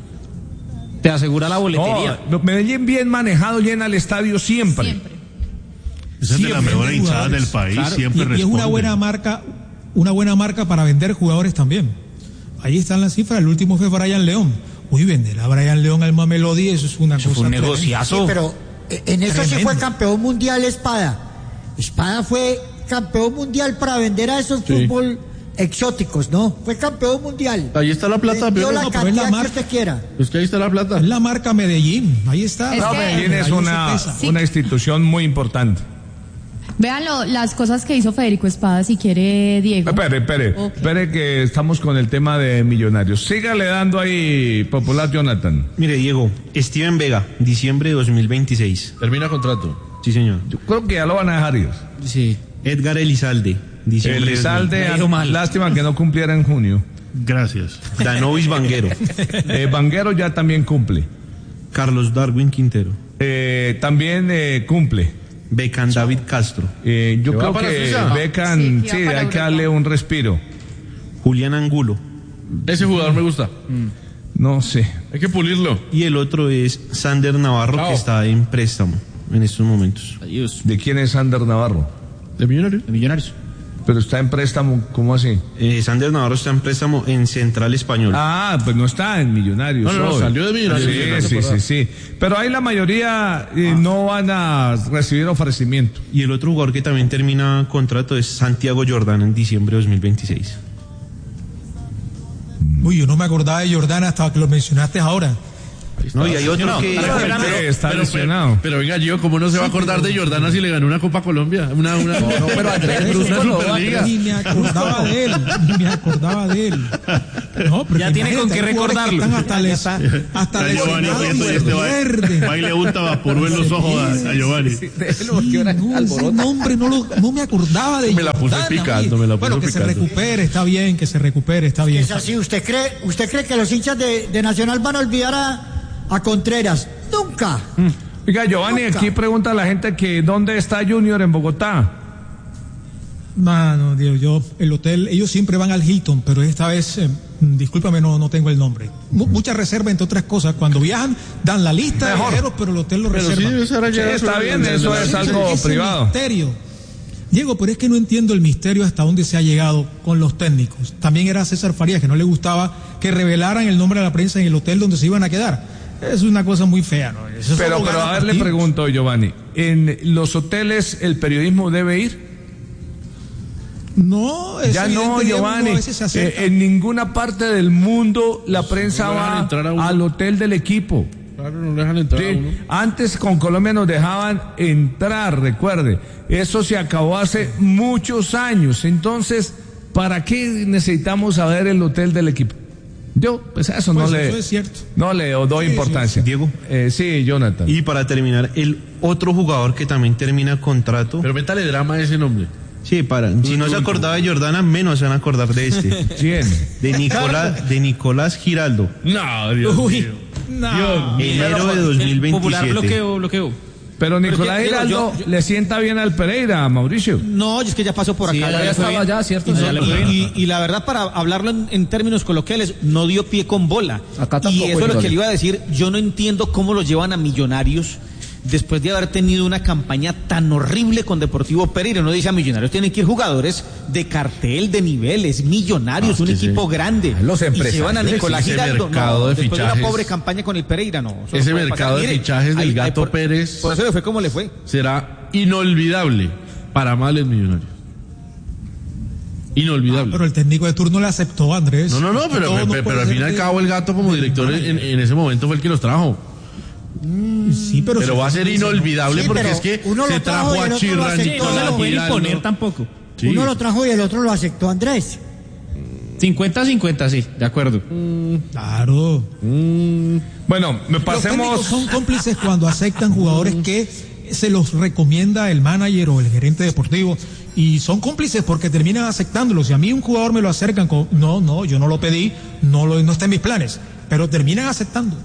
Speaker 6: Te asegura la boletería.
Speaker 1: No, Medellín bien manejado llena el estadio siempre.
Speaker 5: Siempre.
Speaker 2: Esa es de las
Speaker 3: Siempre
Speaker 2: mejores
Speaker 3: venden
Speaker 2: hinchadas del
Speaker 3: jugadores.
Speaker 2: país,
Speaker 3: Claro,
Speaker 2: siempre
Speaker 3: y, y es
Speaker 2: responden.
Speaker 3: una buena marca, una buena marca para vender jugadores también. Ahí están las cifras. El último fue Brian León. Uy, vender a Brian León al Mamelodi, eso es una
Speaker 6: Eso
Speaker 3: cosa
Speaker 6: fue un
Speaker 3: tremenda.
Speaker 6: negociazo.
Speaker 4: Sí, pero eh, en eso sí
Speaker 3: Tremendo.
Speaker 4: fue campeón mundial Espada. Espada fue campeón mundial para vender a esos fútbol exóticos, ¿no? Fue campeón mundial.
Speaker 7: Ahí está la plata,
Speaker 4: Vendió
Speaker 7: pero
Speaker 4: la
Speaker 3: no, pero es la
Speaker 4: cantidad que
Speaker 3: marca.
Speaker 4: usted quiera.
Speaker 7: es que ahí está la plata.
Speaker 3: Es la marca Medellín. Ahí está.
Speaker 5: Es
Speaker 1: No,
Speaker 5: que-
Speaker 1: Medellín es
Speaker 3: Ahí eso
Speaker 1: una,
Speaker 3: pesa.
Speaker 5: Sí.
Speaker 1: una institución muy importante.
Speaker 5: Véanlo, las cosas que hizo Federico Espada, si quiere, Diego.
Speaker 1: Espere, espere,
Speaker 5: Ok.
Speaker 1: espere que estamos con el tema de Millonarios. Sígale dando ahí, popular Jonathan.
Speaker 9: Mire, Diego, Steven Vega, diciembre de dos mil veintiséis.
Speaker 7: Termina contrato.
Speaker 9: Sí, señor.
Speaker 1: Yo creo que ya lo van a dejar ir.
Speaker 6: Sí.
Speaker 9: Edgar Elizalde, diciembre de
Speaker 1: Elizalde,
Speaker 6: Me ha ido mal.
Speaker 1: lástima que no cumpliera en junio.
Speaker 2: Gracias.
Speaker 9: dos mil. Danovis Vanguero,
Speaker 1: Eh, Vanguero ya también cumple.
Speaker 9: Carlos Darwin Quintero,
Speaker 1: Eh, también eh, cumple.
Speaker 9: Beckham David Castro,
Speaker 1: Eh, yo
Speaker 7: ¿Que va
Speaker 1: creo
Speaker 7: para
Speaker 1: que
Speaker 7: Suiza?
Speaker 1: Beckham,
Speaker 5: Sí, que va
Speaker 1: sí,
Speaker 5: para
Speaker 1: hay que
Speaker 5: Europa.
Speaker 1: darle un respiro.
Speaker 9: Julián Angulo,
Speaker 7: Ese jugador me gusta.
Speaker 1: No sé.
Speaker 7: Hay que pulirlo.
Speaker 9: y el otro es Sander Navarro,
Speaker 7: Bravo.
Speaker 9: que está en préstamo en estos momentos.
Speaker 6: Adiós.
Speaker 1: ¿De quién es Sander Navarro?
Speaker 7: ¿De Millonario?
Speaker 6: De Millonarios.
Speaker 1: Pero está en préstamo, ¿cómo así?
Speaker 9: Eh, Sander Navarro está en préstamo en Central Español.
Speaker 1: Ah, pues no está en Millonarios.
Speaker 7: No, no, no,
Speaker 1: hoy.
Speaker 7: salió de Millonarios.
Speaker 1: Sí, sí, sí, sí. Pero ahí la mayoría eh, no van a recibir ofrecimiento.
Speaker 9: Y el otro jugador que también termina contrato es Santiago Jordán en diciembre de dos mil veintiséis.
Speaker 3: Uy, yo no me acordaba de Jordana hasta que lo mencionaste ahora.
Speaker 9: No, y hay otro
Speaker 7: no,
Speaker 9: que
Speaker 7: pero, pero,
Speaker 1: que está
Speaker 7: pero,
Speaker 1: lesionado.
Speaker 7: pero, pero venga, Gio, ¿cómo no se va a acordar de Jordana si le ganó una Copa Colombia? Una, una,
Speaker 10: No, no, pero Andrés,
Speaker 7: una
Speaker 10: eso lo
Speaker 7: Superliga.
Speaker 3: Ni me acordaba de él, ni me acordaba de él. No, pero
Speaker 6: Ya tiene con qué
Speaker 3: imagínate, hay jugadores que
Speaker 6: recordarlo.
Speaker 3: están hasta les, hasta
Speaker 2: A Giovanni,
Speaker 3: lesionados
Speaker 2: pues,
Speaker 3: y
Speaker 2: este va,
Speaker 3: pierden.
Speaker 2: va y le unta vaporú en los ojos a, a Giovanni.
Speaker 10: déjelo,
Speaker 3: Sí,
Speaker 10: que ahora
Speaker 3: no, ese
Speaker 10: alborota.
Speaker 3: nombre no, lo, no me acordaba de
Speaker 7: Me la puse
Speaker 3: Jordana,
Speaker 7: picando,
Speaker 3: oye.
Speaker 7: me la puse
Speaker 3: Bueno, que
Speaker 7: picando.
Speaker 3: se recupere, está bien, que se recupere, está bien.
Speaker 4: Es así, ¿usted cree, usted cree que los hinchas de, de Nacional van a olvidar a, a Contreras? Nunca.
Speaker 1: Oiga, Giovanni,
Speaker 4: Nunca.
Speaker 1: aquí pregunta a la gente que ¿dónde está Junior en Bogotá?
Speaker 3: Mano, Dios, yo, el hotel, ellos siempre van al Hilton, pero esta vez, eh, discúlpame, no, no tengo el nombre. Mu- mucha reserva, entre otras cosas. Cuando viajan, dan la lista de
Speaker 1: Mejor.
Speaker 3: viajeros, pero el hotel lo
Speaker 7: Pero sí,
Speaker 3: reserva.
Speaker 7: eso era
Speaker 1: Sí,
Speaker 7: ya
Speaker 1: está
Speaker 7: sobre-
Speaker 1: bien, eso es
Speaker 3: Ese-
Speaker 1: algo
Speaker 3: ese
Speaker 1: privado.
Speaker 3: misterio. Diego, pero es que no entiendo el misterio hasta dónde se ha llegado con los técnicos. También era César Farías, que no le gustaba que revelaran el nombre de la prensa en el hotel donde se iban a quedar. Es una cosa muy fea, ¿no? Eso
Speaker 1: Pero,
Speaker 3: solo
Speaker 1: pero
Speaker 3: gana
Speaker 1: a ver, le
Speaker 3: partidos.
Speaker 1: pregunto, Giovanni, ¿en los hoteles el periodismo debe ir?
Speaker 3: No, es
Speaker 1: Ya no,
Speaker 3: evidente, Diego,
Speaker 1: Giovanni.
Speaker 3: a veces se acerca.
Speaker 1: Eh, en ninguna parte del mundo la prensa
Speaker 7: no dejan
Speaker 1: va
Speaker 7: entrar a uno.
Speaker 1: al hotel del equipo.
Speaker 7: Claro, no le dejan entrar
Speaker 1: Sí,
Speaker 7: a uno.
Speaker 1: antes con Colombia nos dejaban entrar, recuerde. Eso se acabó hace muchos años. Entonces, ¿para qué necesitamos saber el hotel del equipo? Yo, pues a eso
Speaker 3: Pues
Speaker 1: no le,
Speaker 3: eso es cierto.
Speaker 1: no le doy
Speaker 3: Sí,
Speaker 1: importancia.
Speaker 9: sí. Diego.
Speaker 1: Eh, sí, Jonathan.
Speaker 9: Y para terminar, el otro jugador que también termina contrato.
Speaker 7: Pero métale drama a ese nombre.
Speaker 9: Sí, para. Si no se acordaba de Jordana, menos se van a acordar de este.
Speaker 1: ¿Quién?
Speaker 9: De Nicolás, de Nicolás Giraldo.
Speaker 7: No, Dios
Speaker 3: Uy,
Speaker 7: mío.
Speaker 3: no.
Speaker 9: Enero de dos mil
Speaker 6: El popular
Speaker 9: veintisiete.
Speaker 6: bloqueo, bloqueo.
Speaker 1: Pero Nicolás
Speaker 8: Diego,
Speaker 1: Giraldo
Speaker 8: yo- yo-
Speaker 1: le sienta bien al Pereira, Mauricio.
Speaker 8: No, es que ya pasó por acá.
Speaker 10: Sí,
Speaker 8: ya
Speaker 10: ya
Speaker 8: le fue
Speaker 10: estaba
Speaker 8: bien.
Speaker 10: allá, ¿cierto?
Speaker 8: Y,
Speaker 10: Ya le fue
Speaker 8: y- y la verdad, para hablarlo en, en términos coloquiales, no dio pie con bola.
Speaker 10: Acá
Speaker 8: y
Speaker 10: tampoco,
Speaker 8: eso es lo
Speaker 10: Giovanni.
Speaker 8: que le iba a decir. Yo no entiendo cómo lo llevan a Millonarios después de haber tenido una campaña tan horrible con Deportivo Pereira. Uno dice a Millonarios tienen que ir jugadores de cartel, de niveles, Millonarios,
Speaker 7: Ah,
Speaker 8: un
Speaker 7: es que
Speaker 8: equipo
Speaker 7: sí.
Speaker 8: grande.
Speaker 10: Los
Speaker 8: y
Speaker 10: empresarios,
Speaker 8: se van a Nicolás
Speaker 7: ese
Speaker 8: Giraldo.
Speaker 7: mercado
Speaker 8: No,
Speaker 7: de
Speaker 8: después de
Speaker 7: fichajes.
Speaker 8: una pobre campaña con el Pereira, no. eso
Speaker 7: Ese
Speaker 8: no puede
Speaker 7: mercado
Speaker 8: pasar.
Speaker 7: de
Speaker 8: Mire,
Speaker 7: fichajes del
Speaker 8: ahí- ahí
Speaker 7: Gato
Speaker 8: por-
Speaker 7: Pérez.
Speaker 8: Por eso le fue como le fue.
Speaker 7: Será inolvidable para males millonarios. Inolvidable.
Speaker 3: Pero el técnico de turno le aceptó, Andrés.
Speaker 7: No, no, no,
Speaker 3: Porque
Speaker 7: pero,
Speaker 3: todo
Speaker 7: pero,
Speaker 3: no
Speaker 7: pero
Speaker 3: puede
Speaker 7: al
Speaker 3: ser
Speaker 7: fin y al
Speaker 3: de-
Speaker 7: cabo el Gato como
Speaker 3: del
Speaker 7: director en,
Speaker 3: manager.
Speaker 7: en ese momento fue el que los trajo.
Speaker 3: Sí, pero,
Speaker 7: Pero
Speaker 3: si-
Speaker 7: va a ser inolvidable
Speaker 4: Sí,
Speaker 7: porque
Speaker 4: pero
Speaker 7: es que
Speaker 4: uno
Speaker 7: se
Speaker 4: lo trajo
Speaker 7: trajo
Speaker 4: y el
Speaker 7: a
Speaker 4: otro lo
Speaker 7: Chirran,
Speaker 4: aceptó.
Speaker 6: Sí, no se
Speaker 7: Nicolás
Speaker 6: lo pueden
Speaker 7: Giraldo.
Speaker 6: imponer tampoco.
Speaker 7: Sí.
Speaker 4: Uno lo trajo y el otro lo aceptó, Andrés.
Speaker 6: cincuenta cincuenta, sí, de acuerdo.
Speaker 3: Claro.
Speaker 1: Bueno, me
Speaker 3: Los técnicos
Speaker 1: pasemos.
Speaker 3: son cómplices cuando aceptan jugadores que se los recomienda el manager o el gerente deportivo y son cómplices porque terminan aceptándolos. Si a mí un jugador me lo acercan con, no, no, yo no lo pedí, no lo, no está en mis planes, pero terminan aceptando.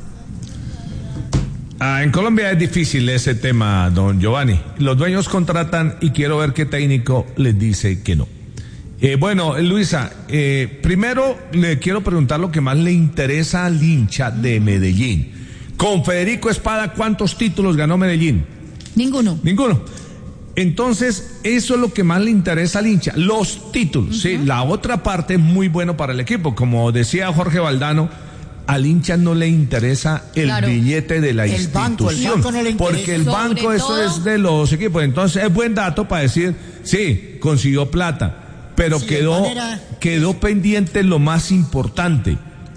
Speaker 1: Ah, en Colombia es difícil ese tema, don Giovanni. Los dueños contratan y quiero ver qué técnico les dice que no. Eh, bueno, Luisa, eh, primero le quiero preguntar lo que más le interesa al hincha de Medellín. Con Federico Espada, ¿cuántos títulos ganó Medellín?
Speaker 5: Ninguno.
Speaker 1: Ninguno. Entonces, eso es lo que más le interesa al hincha, los títulos. ¿sí? La otra parte es muy bueno para el equipo. Como decía Jorge Valdano, al hincha no le interesa el
Speaker 5: Claro.
Speaker 1: billete de la
Speaker 4: El
Speaker 1: institución.
Speaker 4: banco, el banco no le interesa.
Speaker 1: Porque el
Speaker 5: Sobre
Speaker 1: banco, eso
Speaker 5: todo-
Speaker 1: es de los equipos. Entonces, es buen dato para decir, sí, consiguió plata. Pero
Speaker 4: Sí, de
Speaker 1: quedó,
Speaker 4: manera-
Speaker 1: quedó pendiente lo más importante.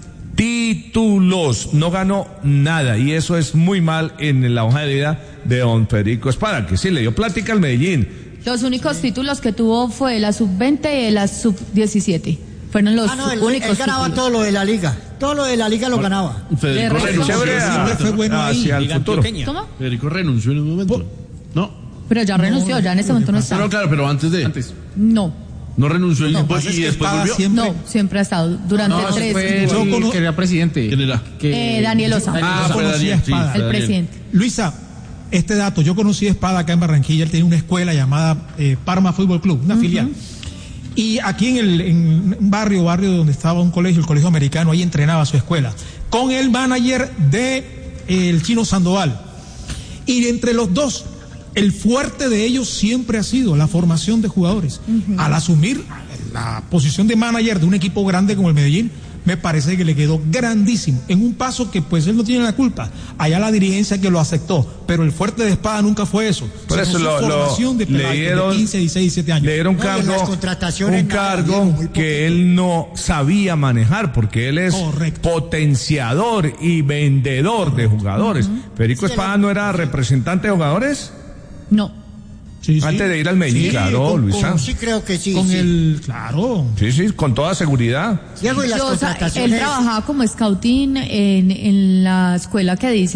Speaker 1: Títulos, no ganó nada y eso es muy mal en la hoja de vida de don Federico Espada, que sí le dio plática al Medellín.
Speaker 5: Los únicos títulos que tuvo fue la sub veinte y la sub diecisiete. Fueron los
Speaker 4: Ah, no, él,
Speaker 5: únicos
Speaker 4: él ganaba
Speaker 5: títulos.
Speaker 4: todo lo de la liga. Todo lo de la liga lo ganaba.
Speaker 7: Federico
Speaker 5: De resto-
Speaker 7: renunció.
Speaker 1: Chévere
Speaker 3: Siempre fue bueno ahí.
Speaker 1: hacia el
Speaker 8: Liga
Speaker 1: futuro.
Speaker 8: antioqueña.
Speaker 5: ¿Cómo?
Speaker 7: Federico renunció en un momento. No,
Speaker 5: Pero ya renunció, ya en ese momento no está.
Speaker 7: no, claro, pero antes de.
Speaker 5: No,
Speaker 7: No renunció y
Speaker 3: No,
Speaker 7: después,
Speaker 3: pasa es
Speaker 7: y
Speaker 3: que
Speaker 7: después
Speaker 3: Espada
Speaker 7: volvió.
Speaker 3: siempre-
Speaker 5: no, siempre ha estado durante
Speaker 6: No, ese
Speaker 5: tres.
Speaker 6: fue
Speaker 3: Yo
Speaker 6: el
Speaker 3: cono-
Speaker 6: que era presidente.
Speaker 7: ¿Quién era?
Speaker 6: Que-
Speaker 5: Eh, Daniel Osa.
Speaker 7: Ah,
Speaker 3: Yo
Speaker 7: fue
Speaker 3: conocí
Speaker 7: Daniel,
Speaker 3: a
Speaker 7: sí,
Speaker 3: Espada.
Speaker 7: fue
Speaker 5: el
Speaker 7: Daniel.
Speaker 5: presidente.
Speaker 3: Luisa, este dato, yo conocí a Espada acá en Barranquilla, él tenía una escuela llamada eh, Parma Fútbol Club, una filial. Y aquí en, el, en un barrio, barrio donde estaba un colegio, el colegio americano, ahí entrenaba su escuela, con el manager de eh, el Chino Sandoval. Y entre los dos, el fuerte de ellos siempre ha sido la formación de jugadores. Al asumir la posición de manager de un equipo grande como el Medellín, me parece que le quedó grandísimo, en un paso que pues él no tiene la culpa, allá la dirigencia que lo aceptó, pero el fuerte de Espada nunca fue eso.
Speaker 1: Por eso lo,
Speaker 3: formación de
Speaker 1: le dieron,
Speaker 3: de quince, dieciséis, diecisiete años.
Speaker 1: Le dieron
Speaker 4: No,
Speaker 1: cargo, un cargo
Speaker 4: nada, Diego,
Speaker 1: que él no sabía manejar, porque él es
Speaker 3: Correcto.
Speaker 1: potenciador y vendedor de jugadores. Uh-huh. Federico Espada no era representante de jugadores.
Speaker 5: No.
Speaker 3: Sí, sí.
Speaker 1: Antes de ir al Medellín,
Speaker 3: Sí,
Speaker 1: claro,
Speaker 3: con-
Speaker 1: Luisa.
Speaker 4: Con- sí, creo que sí.
Speaker 3: Con
Speaker 4: sí.
Speaker 3: el, claro.
Speaker 1: Sí, sí, con toda seguridad.
Speaker 4: Diego, y las
Speaker 5: Yo, o sea,
Speaker 4: contrataciones.
Speaker 5: él trabajaba como scouting en, en la escuela que dice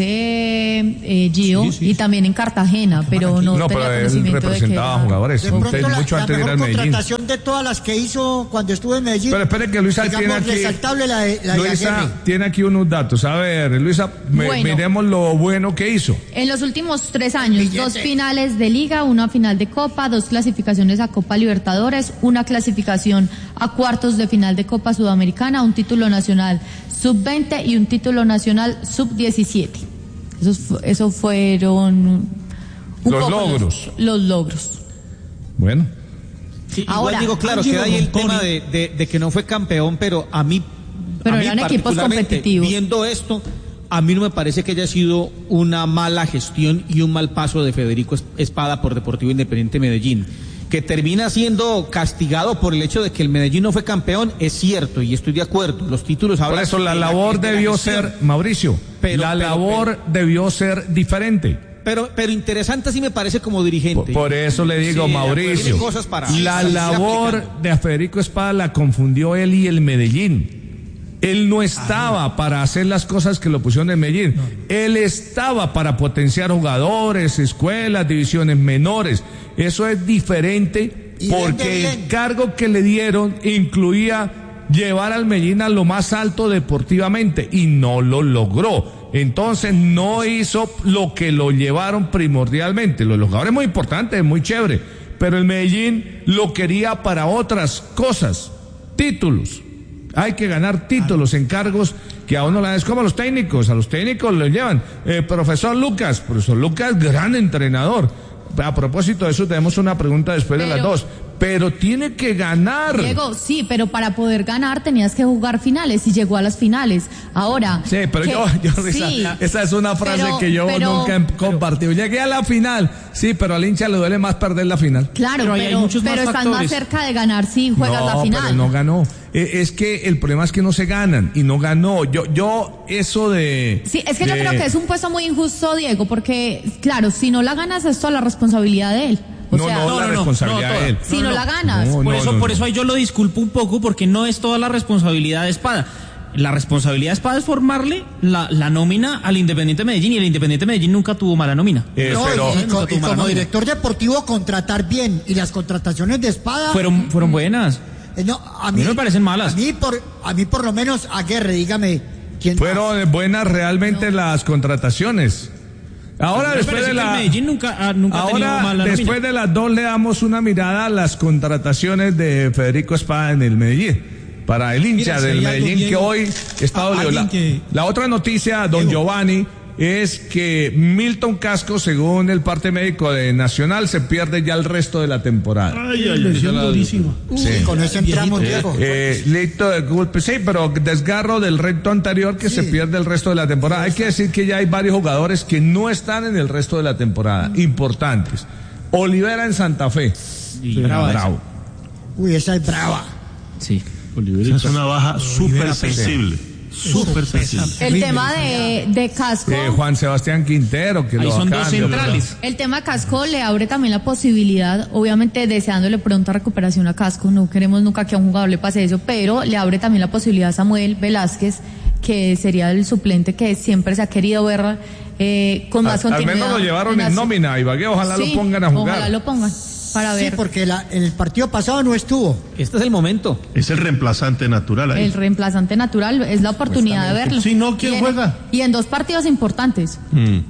Speaker 5: eh, Gio
Speaker 3: Sí, sí.
Speaker 5: y también en Cartagena, pero no,
Speaker 1: No,
Speaker 5: tenía
Speaker 1: pero él
Speaker 5: conocimiento de que
Speaker 1: representaba
Speaker 5: era-
Speaker 1: jugadores.
Speaker 4: De pronto
Speaker 1: Usted
Speaker 4: la,
Speaker 1: mucho
Speaker 4: la
Speaker 1: antes de ir
Speaker 4: mejor
Speaker 1: al Medellín.
Speaker 4: contratación de todas las que hizo cuando estuvo en Medellín.
Speaker 1: Pero espere que Luisa
Speaker 4: digamos,
Speaker 1: tiene aquí.
Speaker 4: resaltable la de, la de
Speaker 1: Luisa
Speaker 4: Aguirre.
Speaker 1: tiene aquí unos datos. A ver, Luisa, me-
Speaker 5: Bueno.
Speaker 1: miremos lo bueno que hizo.
Speaker 5: En los últimos tres años,
Speaker 4: Billete.
Speaker 5: dos finales de Liga, una final de Copa, dos clasificaciones a Copa Libertadores, una clasificación a cuartos de final de Copa Sudamericana, un título nacional sub veinte y un título nacional sub diecisiete. Esos, fu- esos fueron un
Speaker 1: Los
Speaker 5: poco
Speaker 1: logros.
Speaker 5: Los, los logros.
Speaker 1: Bueno.
Speaker 8: Sí, igual
Speaker 5: Ahora,
Speaker 8: digo, claro,
Speaker 3: Ángelo
Speaker 8: queda ahí el
Speaker 3: Montoni.
Speaker 8: tema de, de- de que no fue campeón, pero a mí,
Speaker 5: Pero
Speaker 8: a mí
Speaker 5: eran equipos
Speaker 8: particularmente,
Speaker 5: competitivos.
Speaker 8: viendo esto, a mí no me parece que haya sido una mala gestión y un mal paso de Federico Es- Espada por Deportivo Independiente Medellín. Que termina siendo castigado por el hecho de que el Medellín no fue campeón, es cierto, y estoy de acuerdo. Los títulos
Speaker 1: Por
Speaker 8: hablan
Speaker 1: eso la
Speaker 8: de
Speaker 1: labor
Speaker 8: de la
Speaker 1: debió
Speaker 8: gestión.
Speaker 1: ser, Mauricio,
Speaker 8: Pero-
Speaker 1: la
Speaker 8: pero-
Speaker 1: labor debió ser diferente.
Speaker 8: Pero, pero interesante sí me parece como dirigente.
Speaker 1: Por, por eso le digo,
Speaker 8: Sí,
Speaker 1: Mauricio,
Speaker 8: tiene cosas para-
Speaker 1: la
Speaker 8: sí, sí,
Speaker 1: labor
Speaker 8: aplicando.
Speaker 1: de Federico Espada la confundió él y el Medellín. Él no estaba para hacer las cosas que lo pusieron en Medellín. Él estaba para potenciar jugadores, escuelas, divisiones menores. Eso es diferente
Speaker 4: Y vende
Speaker 1: porque
Speaker 4: bien.
Speaker 1: el cargo que le dieron incluía llevar al Medellín a lo más alto deportivamente y no lo logró. Entonces no hizo lo que lo llevaron primordialmente. Los jugadores muy importantes, muy chévere, pero el Medellín lo quería para otras cosas, títulos. Hay que ganar títulos en cargos que a uno la es como a los técnicos, a los técnicos los llevan. Eh, profesor Lucas, profesor Lucas, gran entrenador. A propósito de eso, tenemos una pregunta después
Speaker 5: Pero-
Speaker 1: de las dos. Pero tiene que ganar.
Speaker 5: Diego, sí, pero para poder ganar tenías que jugar finales y llegó a las finales. Ahora.
Speaker 1: Sí, pero
Speaker 5: que-
Speaker 1: yo, yo esa,
Speaker 5: sí,
Speaker 1: esa es una frase
Speaker 5: pero-
Speaker 1: que yo
Speaker 5: pero-
Speaker 1: nunca he compartido. Llegué a la final, sí, pero al hincha le duele más perder la final.
Speaker 5: Claro,
Speaker 6: Pero
Speaker 5: pero,
Speaker 6: ahí hay muchos más
Speaker 5: pero estás
Speaker 6: factores.
Speaker 5: más cerca de ganar si juegas
Speaker 1: no,
Speaker 5: la final.
Speaker 1: pero no ganó. Eh, es que el problema es que no se ganan y no ganó. Yo, yo eso de.
Speaker 5: Sí, es que yo
Speaker 1: de-
Speaker 5: creo que es un puesto muy injusto, Diego, porque, claro, si no la ganas es toda la responsabilidad de él. O
Speaker 1: No,
Speaker 5: sea,
Speaker 1: no, la
Speaker 6: no, no,
Speaker 1: responsabilidad
Speaker 6: no,
Speaker 1: de él.
Speaker 5: si no, la ganas.
Speaker 1: No,
Speaker 6: Por
Speaker 1: no,
Speaker 6: eso,
Speaker 1: no,
Speaker 6: por
Speaker 1: no.
Speaker 6: eso ahí yo lo disculpo un poco, porque no es toda la responsabilidad de Espada. La responsabilidad de Espada es formarle la, la nómina al Independiente Medellín, y el Independiente Medellín nunca tuvo mala nómina.
Speaker 1: Eh,
Speaker 4: No,
Speaker 1: pero-
Speaker 4: y, y co- y
Speaker 6: Nunca tuvo mala
Speaker 4: como
Speaker 6: nómina.
Speaker 4: director deportivo contratar bien y las contrataciones de Espada
Speaker 6: Fueron, fueron buenas.
Speaker 4: eh, no, a mí
Speaker 6: mí no me parecen malas.
Speaker 4: A mí por a mí por lo menos Aguirre, dígame quién
Speaker 1: Fueron buenas realmente las contrataciones. Ahora
Speaker 6: Me
Speaker 1: después
Speaker 6: parece
Speaker 1: de
Speaker 6: que el
Speaker 1: la
Speaker 6: Medellín nunca, ah, nunca ha tenido
Speaker 1: ahora
Speaker 6: mala
Speaker 1: después
Speaker 6: nómina.
Speaker 1: de las dos le damos una mirada a las contrataciones de Federico Espada en el Medellín. Para el hincha
Speaker 3: Mira, si
Speaker 1: del
Speaker 3: hay algo,
Speaker 1: Medellín que
Speaker 3: Diego,
Speaker 1: hoy está
Speaker 3: a-
Speaker 1: dolido. La,
Speaker 3: alguien que-
Speaker 1: la otra noticia, don
Speaker 3: Diego.
Speaker 1: Giovanni, es que Milton Casco, según el parte médico de Nacional, se pierde ya el resto de la temporada.
Speaker 11: Ay, ay, lesión durísima.
Speaker 1: Sí.
Speaker 4: con ese entramos,
Speaker 3: Viejito.
Speaker 4: Diego.
Speaker 1: Eh, listo de golpe, sí, pero desgarro del recto anterior que se pierde el resto de la temporada. Hay que decir que ya hay varios jugadores que no están en el resto de la temporada, importantes. Olivera en Santa Fe.
Speaker 6: Y brava esa.
Speaker 1: Bravo.
Speaker 4: Uy, esa es brava.
Speaker 6: Sí.
Speaker 2: Esa es una baja súper sensible. Súper sensible.
Speaker 5: El tema de, de Casco.
Speaker 1: Eh, Juan Sebastián Quintero, que
Speaker 6: Ahí
Speaker 1: lo
Speaker 6: son
Speaker 1: acaban
Speaker 6: dos
Speaker 1: de
Speaker 6: centrales.
Speaker 5: El tema Casco le abre también la posibilidad, obviamente deseándole pronta recuperación a Casco, no queremos nunca que a un jugador le pase eso, pero le abre también la posibilidad a Samuel Velázquez, que sería el suplente que siempre se ha querido ver eh, con más
Speaker 1: Al, al
Speaker 5: continuidad.
Speaker 1: menos lo llevaron en
Speaker 5: la-
Speaker 1: nómina, Ibagué, ojalá
Speaker 5: Sí,
Speaker 1: lo pongan a jugar.
Speaker 5: Ojalá lo pongan, para
Speaker 4: Sí,
Speaker 5: ver
Speaker 4: porque la, en el partido pasado no estuvo.
Speaker 8: Este es el momento.
Speaker 2: Es el reemplazante natural ahí.
Speaker 5: el reemplazante natural, es la oportunidad de verlo.
Speaker 11: Si no, ¿quién
Speaker 5: Y en-
Speaker 11: juega?
Speaker 5: Y en dos partidos importantes.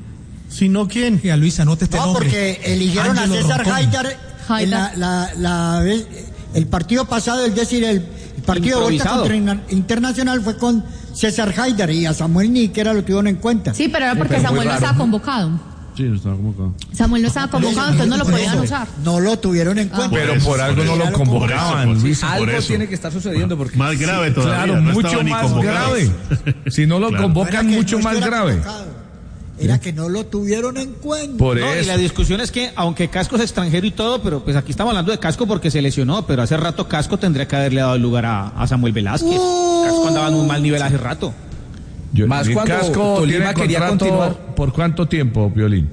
Speaker 11: Si no, ¿quién?
Speaker 3: Oiga, Luis, anote este
Speaker 4: No,
Speaker 3: nombre.
Speaker 4: porque eligieron
Speaker 3: Ángelo
Speaker 4: a César
Speaker 3: Roncón.
Speaker 4: Haidar en la, la, la vez- el partido pasado, es decir, el, el partido de vuelta
Speaker 8: Improvisado.
Speaker 4: contra Interna- Internacional fue con César Haidar y a Samuel Niquera lo tuvieron en cuenta.
Speaker 5: Sí, pero era porque
Speaker 1: pero muy
Speaker 5: Samuel no
Speaker 1: raro.
Speaker 5: estaba convocado.
Speaker 7: Sí, no estaba convocado.
Speaker 5: Samuel no estaba convocado, entonces no lo podían usar.
Speaker 4: No lo tuvieron en cuenta.
Speaker 1: Pero por algo no lo convocaban, Luis.
Speaker 10: Algo tiene que estar sucediendo porque
Speaker 2: Más grave todavía.
Speaker 1: Claro,
Speaker 2: no
Speaker 1: mucho
Speaker 2: estaba ni
Speaker 1: más
Speaker 2: convocado.
Speaker 1: grave. Si no lo
Speaker 2: Claro.
Speaker 1: convocan,
Speaker 4: No era que
Speaker 1: mucho
Speaker 4: no
Speaker 1: más
Speaker 4: estuviera
Speaker 1: grave.
Speaker 4: convocado, Era que no lo tuvieron en cuenta.
Speaker 1: Por
Speaker 8: No, y
Speaker 1: eso.
Speaker 8: la discusión es que, aunque Casco es extranjero y todo, pero pues aquí estamos hablando de Casco porque se lesionó, pero hace rato Casco tendría que haberle dado el lugar a, a Samuel Velázquez.
Speaker 4: Uh.
Speaker 8: Casco andaba en un mal nivel hace rato.
Speaker 1: Yo-
Speaker 10: Más
Speaker 1: el
Speaker 10: cuando
Speaker 1: Casco
Speaker 10: Tolima
Speaker 1: tiene
Speaker 10: quería
Speaker 1: contrato
Speaker 10: continuar.
Speaker 1: ¿Por cuánto tiempo, Violín?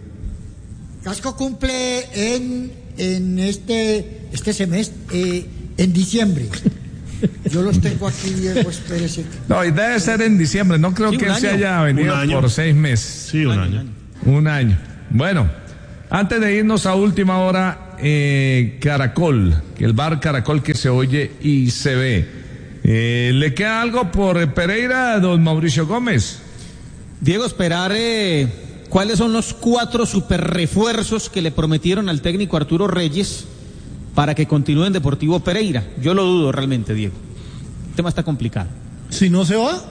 Speaker 4: Casco cumple en, en este, este semestre, eh, en diciembre. Yo los tengo aquí, Diego, espérese.
Speaker 1: No, y debe ser en diciembre. No creo
Speaker 8: Sí,
Speaker 1: que
Speaker 8: un
Speaker 1: él se
Speaker 8: año.
Speaker 1: haya venido
Speaker 2: Un año.
Speaker 1: por seis meses.
Speaker 2: Sí, un año.
Speaker 1: Un año. Bueno, antes de irnos a última hora, eh, Caracol, que el bar Caracol que se oye y se ve. Eh, ¿Le queda algo por Pereira, don Mauricio Gómez?
Speaker 8: Diego, esperar eh, cuáles son los cuatro super refuerzos que le prometieron al técnico Arturo Reyes para que continúe en Deportivo Pereira. Yo lo dudo realmente, Diego. El tema está complicado.
Speaker 11: Si no se va,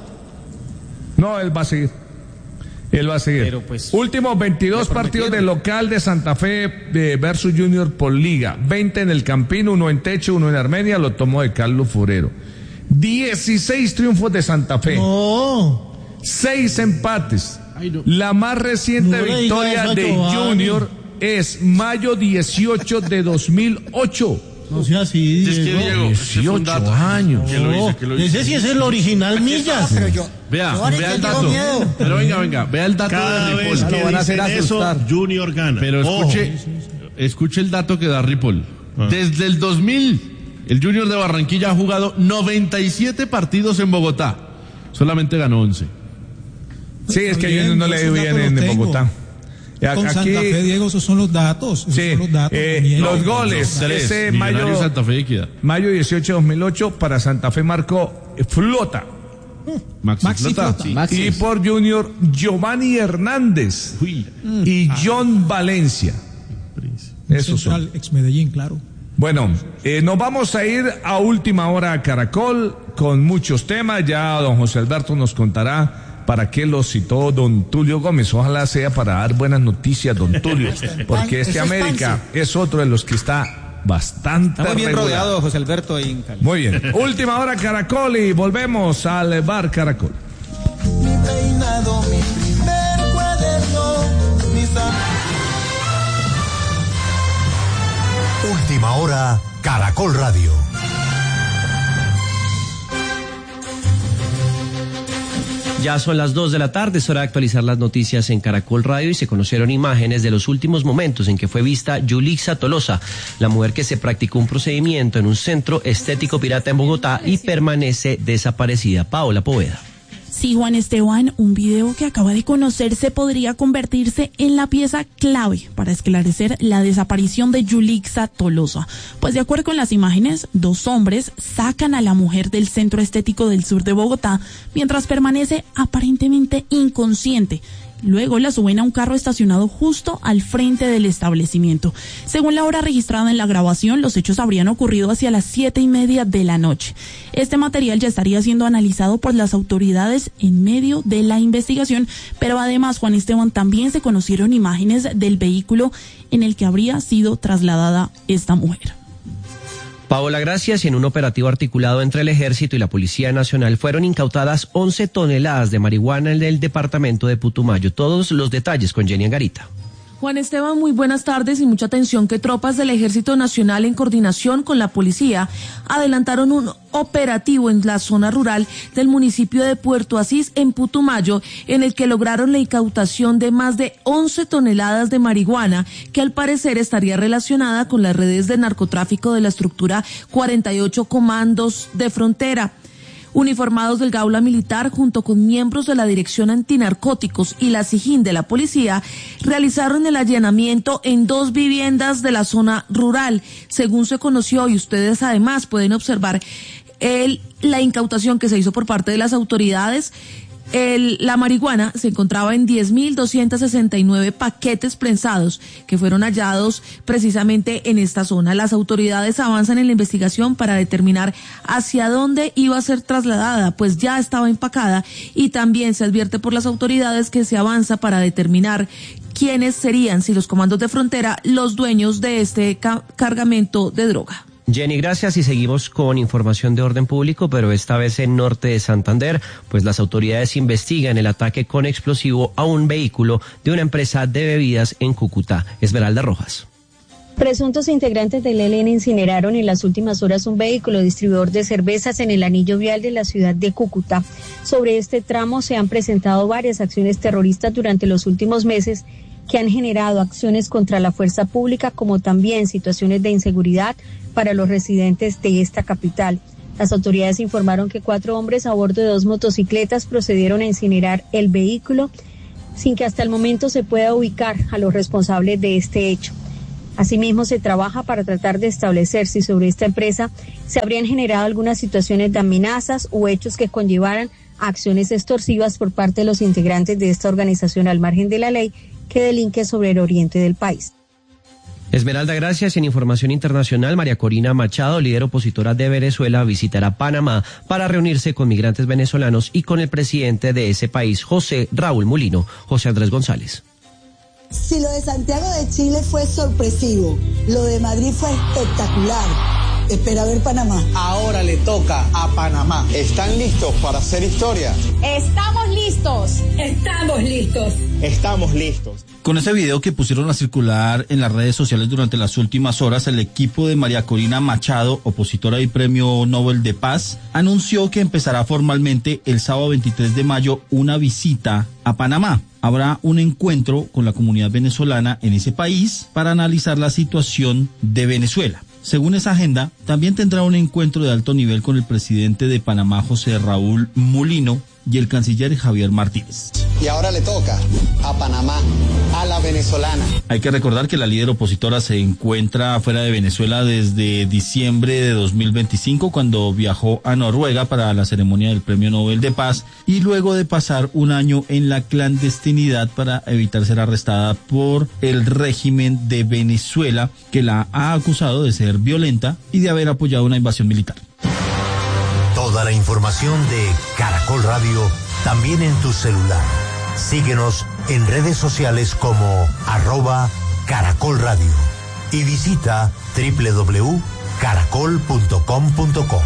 Speaker 1: No, él va a seguir. Él va a seguir.
Speaker 8: Pero, pues,
Speaker 1: Últimos veintidós
Speaker 8: le
Speaker 1: partidos
Speaker 8: prometieron.
Speaker 1: de local de Santa Fe de versus Junior por liga. veinte en el Campín, uno en Techo, uno en Armenia, lo tomó de Carlos Furero. dieciséis triunfos de Santa Fe.
Speaker 11: no.
Speaker 1: Seis empates.
Speaker 7: Ay, no.
Speaker 1: La más reciente
Speaker 11: No le diga
Speaker 1: victoria
Speaker 11: eso a
Speaker 1: de
Speaker 11: Giovanni.
Speaker 1: Junior es mayo dieciocho de dos mil ocho.
Speaker 11: No sea así,
Speaker 7: Es que
Speaker 11: Diego.
Speaker 7: Diego, ese fue un dato.
Speaker 1: años.
Speaker 7: ¿Quién lo dice? ¿Quién lo dice?
Speaker 11: Ese sí es el original Millas.
Speaker 4: Pero yo,
Speaker 7: Vea,
Speaker 4: Giovanni,
Speaker 7: vea
Speaker 4: que
Speaker 7: el
Speaker 4: tengo
Speaker 7: dato.
Speaker 4: miedo.
Speaker 7: Pero venga, venga, vea el dato
Speaker 2: Cada
Speaker 7: de
Speaker 2: vez
Speaker 7: Ripoll.
Speaker 2: que
Speaker 10: lo van a hacer
Speaker 2: dicen eso,
Speaker 10: asustar.
Speaker 2: Junior gana.
Speaker 7: Pero
Speaker 2: Ojo.
Speaker 7: escuche, escuche el dato que da Ripoll.
Speaker 2: Ah.
Speaker 7: Desde el dos mil, el Junior de Barranquilla ha jugado noventa y siete partidos en Bogotá. Solamente ganó once.
Speaker 1: Sí, es que a
Speaker 3: Bien,
Speaker 1: Junior no le
Speaker 3: esos
Speaker 1: dio bien
Speaker 3: datos
Speaker 1: en
Speaker 3: los tengo.
Speaker 1: Bogotá.
Speaker 3: Con
Speaker 1: Aquí-
Speaker 3: Santa Fe, Diego, esos son los datos. Esos
Speaker 1: Sí,
Speaker 3: son los datos.
Speaker 1: eh,
Speaker 3: Daniel.
Speaker 1: los goles.
Speaker 7: Tres,
Speaker 1: Ese
Speaker 7: Millonarios,
Speaker 1: mayo,
Speaker 7: Santa Fe y Equidad.
Speaker 1: mayo dieciocho de dos mil ocho para Santa Fe marcó eh, Flota.
Speaker 7: Maxi,
Speaker 3: Maxi
Speaker 7: Flota.
Speaker 3: Flota.
Speaker 7: Sí.
Speaker 10: Maxi.
Speaker 1: Y por Junior, Giovanni Hernández
Speaker 7: Uy.
Speaker 1: y John Valencia. Esos son.
Speaker 3: Central, ex Medellín, claro.
Speaker 1: Bueno, eh, nos vamos a ir a última hora a Caracol con muchos temas. Ya don José Alberto nos contará para qué lo citó don Tulio Gómez. Ojalá sea para dar buenas noticias, don Tulio, porque este
Speaker 4: Eso es
Speaker 1: América es otro de los que está bastante
Speaker 8: Está muy bien
Speaker 1: regular.
Speaker 8: rodeado José Alberto ahí en Cali.
Speaker 1: Muy bien. Última hora Caracol y volvemos al bar Caracol.
Speaker 12: Mi peinado, mi primer cuaderno, mi sa-
Speaker 13: Última hora, Caracol Radio.
Speaker 14: Ya son las dos de la tarde, es hora de actualizar las noticias en Caracol Radio y se conocieron imágenes de los últimos momentos en que fue vista Yulixa Tolosa, la mujer que se practicó un procedimiento en un centro estético pirata en Bogotá y permanece desaparecida. Paola Poveda.
Speaker 15: Sí, Juan Esteban, un video que acaba de conocerse podría convertirse en la pieza clave para esclarecer la desaparición de Yulixa Tolosa. Pues de acuerdo con las imágenes, dos hombres sacan a la mujer del centro estético del sur de Bogotá mientras permanece aparentemente inconsciente. Luego la suben a un carro estacionado justo al frente del establecimiento. Según la hora registrada en la grabación, los hechos habrían ocurrido hacia las siete y media de la noche. Este material ya estaría siendo analizado por las autoridades en medio de la investigación, pero además, Juan Esteban, también se conocieron imágenes del vehículo en el que habría sido trasladada esta mujer.
Speaker 14: Paola, gracias. Y en un operativo articulado entre el Ejército y la Policía Nacional fueron incautadas once toneladas de marihuana en el departamento de Putumayo. Todos los detalles con Jenny Angarita.
Speaker 16: Juan Esteban, muy buenas tardes y mucha atención que tropas del Ejército Nacional en coordinación con la policía adelantaron un operativo en la zona rural del municipio de Puerto Asís en Putumayo, en el que lograron la incautación de más de once toneladas de marihuana que al parecer estaría relacionada con las redes de narcotráfico de la estructura cuarenta y ocho Comandos de Frontera. Uniformados del Gaula Militar junto con miembros de la Dirección Antinarcóticos y la SIJIN de la policía realizaron el allanamiento en dos viviendas de la zona rural. Según se conoció, y ustedes además pueden observar el, la incautación que se hizo por parte de las autoridades, El, la marihuana se encontraba en diez mil doscientos sesenta y nueve paquetes prensados que fueron hallados precisamente en esta zona. Las autoridades avanzan en la investigación para determinar hacia dónde iba a ser trasladada, pues ya estaba empacada, y también se advierte por las autoridades que se avanza para determinar quiénes serían, si los comandos de frontera, los dueños de este ca- cargamento de droga.
Speaker 14: Jenny, gracias y seguimos con información de orden público, pero esta vez en norte de Santander, pues las autoridades investigan el ataque con explosivo a un vehículo de una empresa de bebidas en Cúcuta. Esmeralda Rojas.
Speaker 17: Presuntos integrantes del E L N incineraron en las últimas horas un vehículo distribuidor de cervezas en el anillo vial de la ciudad de Cúcuta. Sobre este tramo se han presentado varias acciones terroristas durante los últimos meses que han generado acciones contra la fuerza pública, como también situaciones de inseguridad para los residentes de esta capital. Las autoridades informaron que cuatro hombres a bordo de dos motocicletas procedieron a incinerar el vehículo sin que hasta el momento se pueda ubicar a los responsables de este hecho. Asimismo, se trabaja para tratar de establecer si sobre esta empresa se habrían generado algunas situaciones de amenazas o hechos que conllevaran a acciones extorsivas por parte de los integrantes de esta organización al margen de la ley que delinque sobre el oriente del país.
Speaker 14: Esmeralda, gracias. En información internacional, María Corina Machado, líder opositora de Venezuela, visitará Panamá para reunirse con migrantes venezolanos y con el presidente de ese país, José Raúl Mulino. José Andrés González.
Speaker 18: Si lo de Santiago de Chile fue sorpresivo, lo de Madrid fue espectacular. Espera ver Panamá.
Speaker 19: Ahora le toca a Panamá. ¿Están listos para hacer historia?
Speaker 20: Estamos listos. Estamos listos.
Speaker 19: Estamos listos.
Speaker 21: Con ese video que pusieron a circular en las redes sociales durante las últimas horas, el equipo de María Corina Machado, opositora y Premio Nobel de Paz, anunció que empezará formalmente el sábado veintitrés de mayo una visita a Panamá. Habrá un encuentro con la comunidad venezolana en ese país para analizar la situación de Venezuela. Según esa agenda, también tendrá un encuentro de alto nivel con el presidente de Panamá, José Raúl Mulino, y el canciller Javier Martínez.
Speaker 19: Y ahora le toca a Panamá, a la venezolana.
Speaker 21: Hay que recordar que la líder opositora se encuentra fuera de Venezuela desde diciembre de dos mil veinticinco, cuando viajó a Noruega para la ceremonia del Premio Nobel de Paz, y luego de pasar un año en la clandestinidad para evitar ser arrestada por el régimen de Venezuela, que la ha acusado de ser violenta y de haber apoyado una invasión militar.
Speaker 13: Toda la información de Caracol Radio también en tu celular. Síguenos en redes sociales como arroba Caracol Radio y visita doble u doble u doble u punto caracol punto com punto co.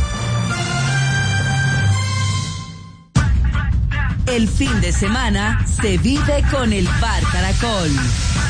Speaker 22: El fin de semana se vive con el Bar Caracol.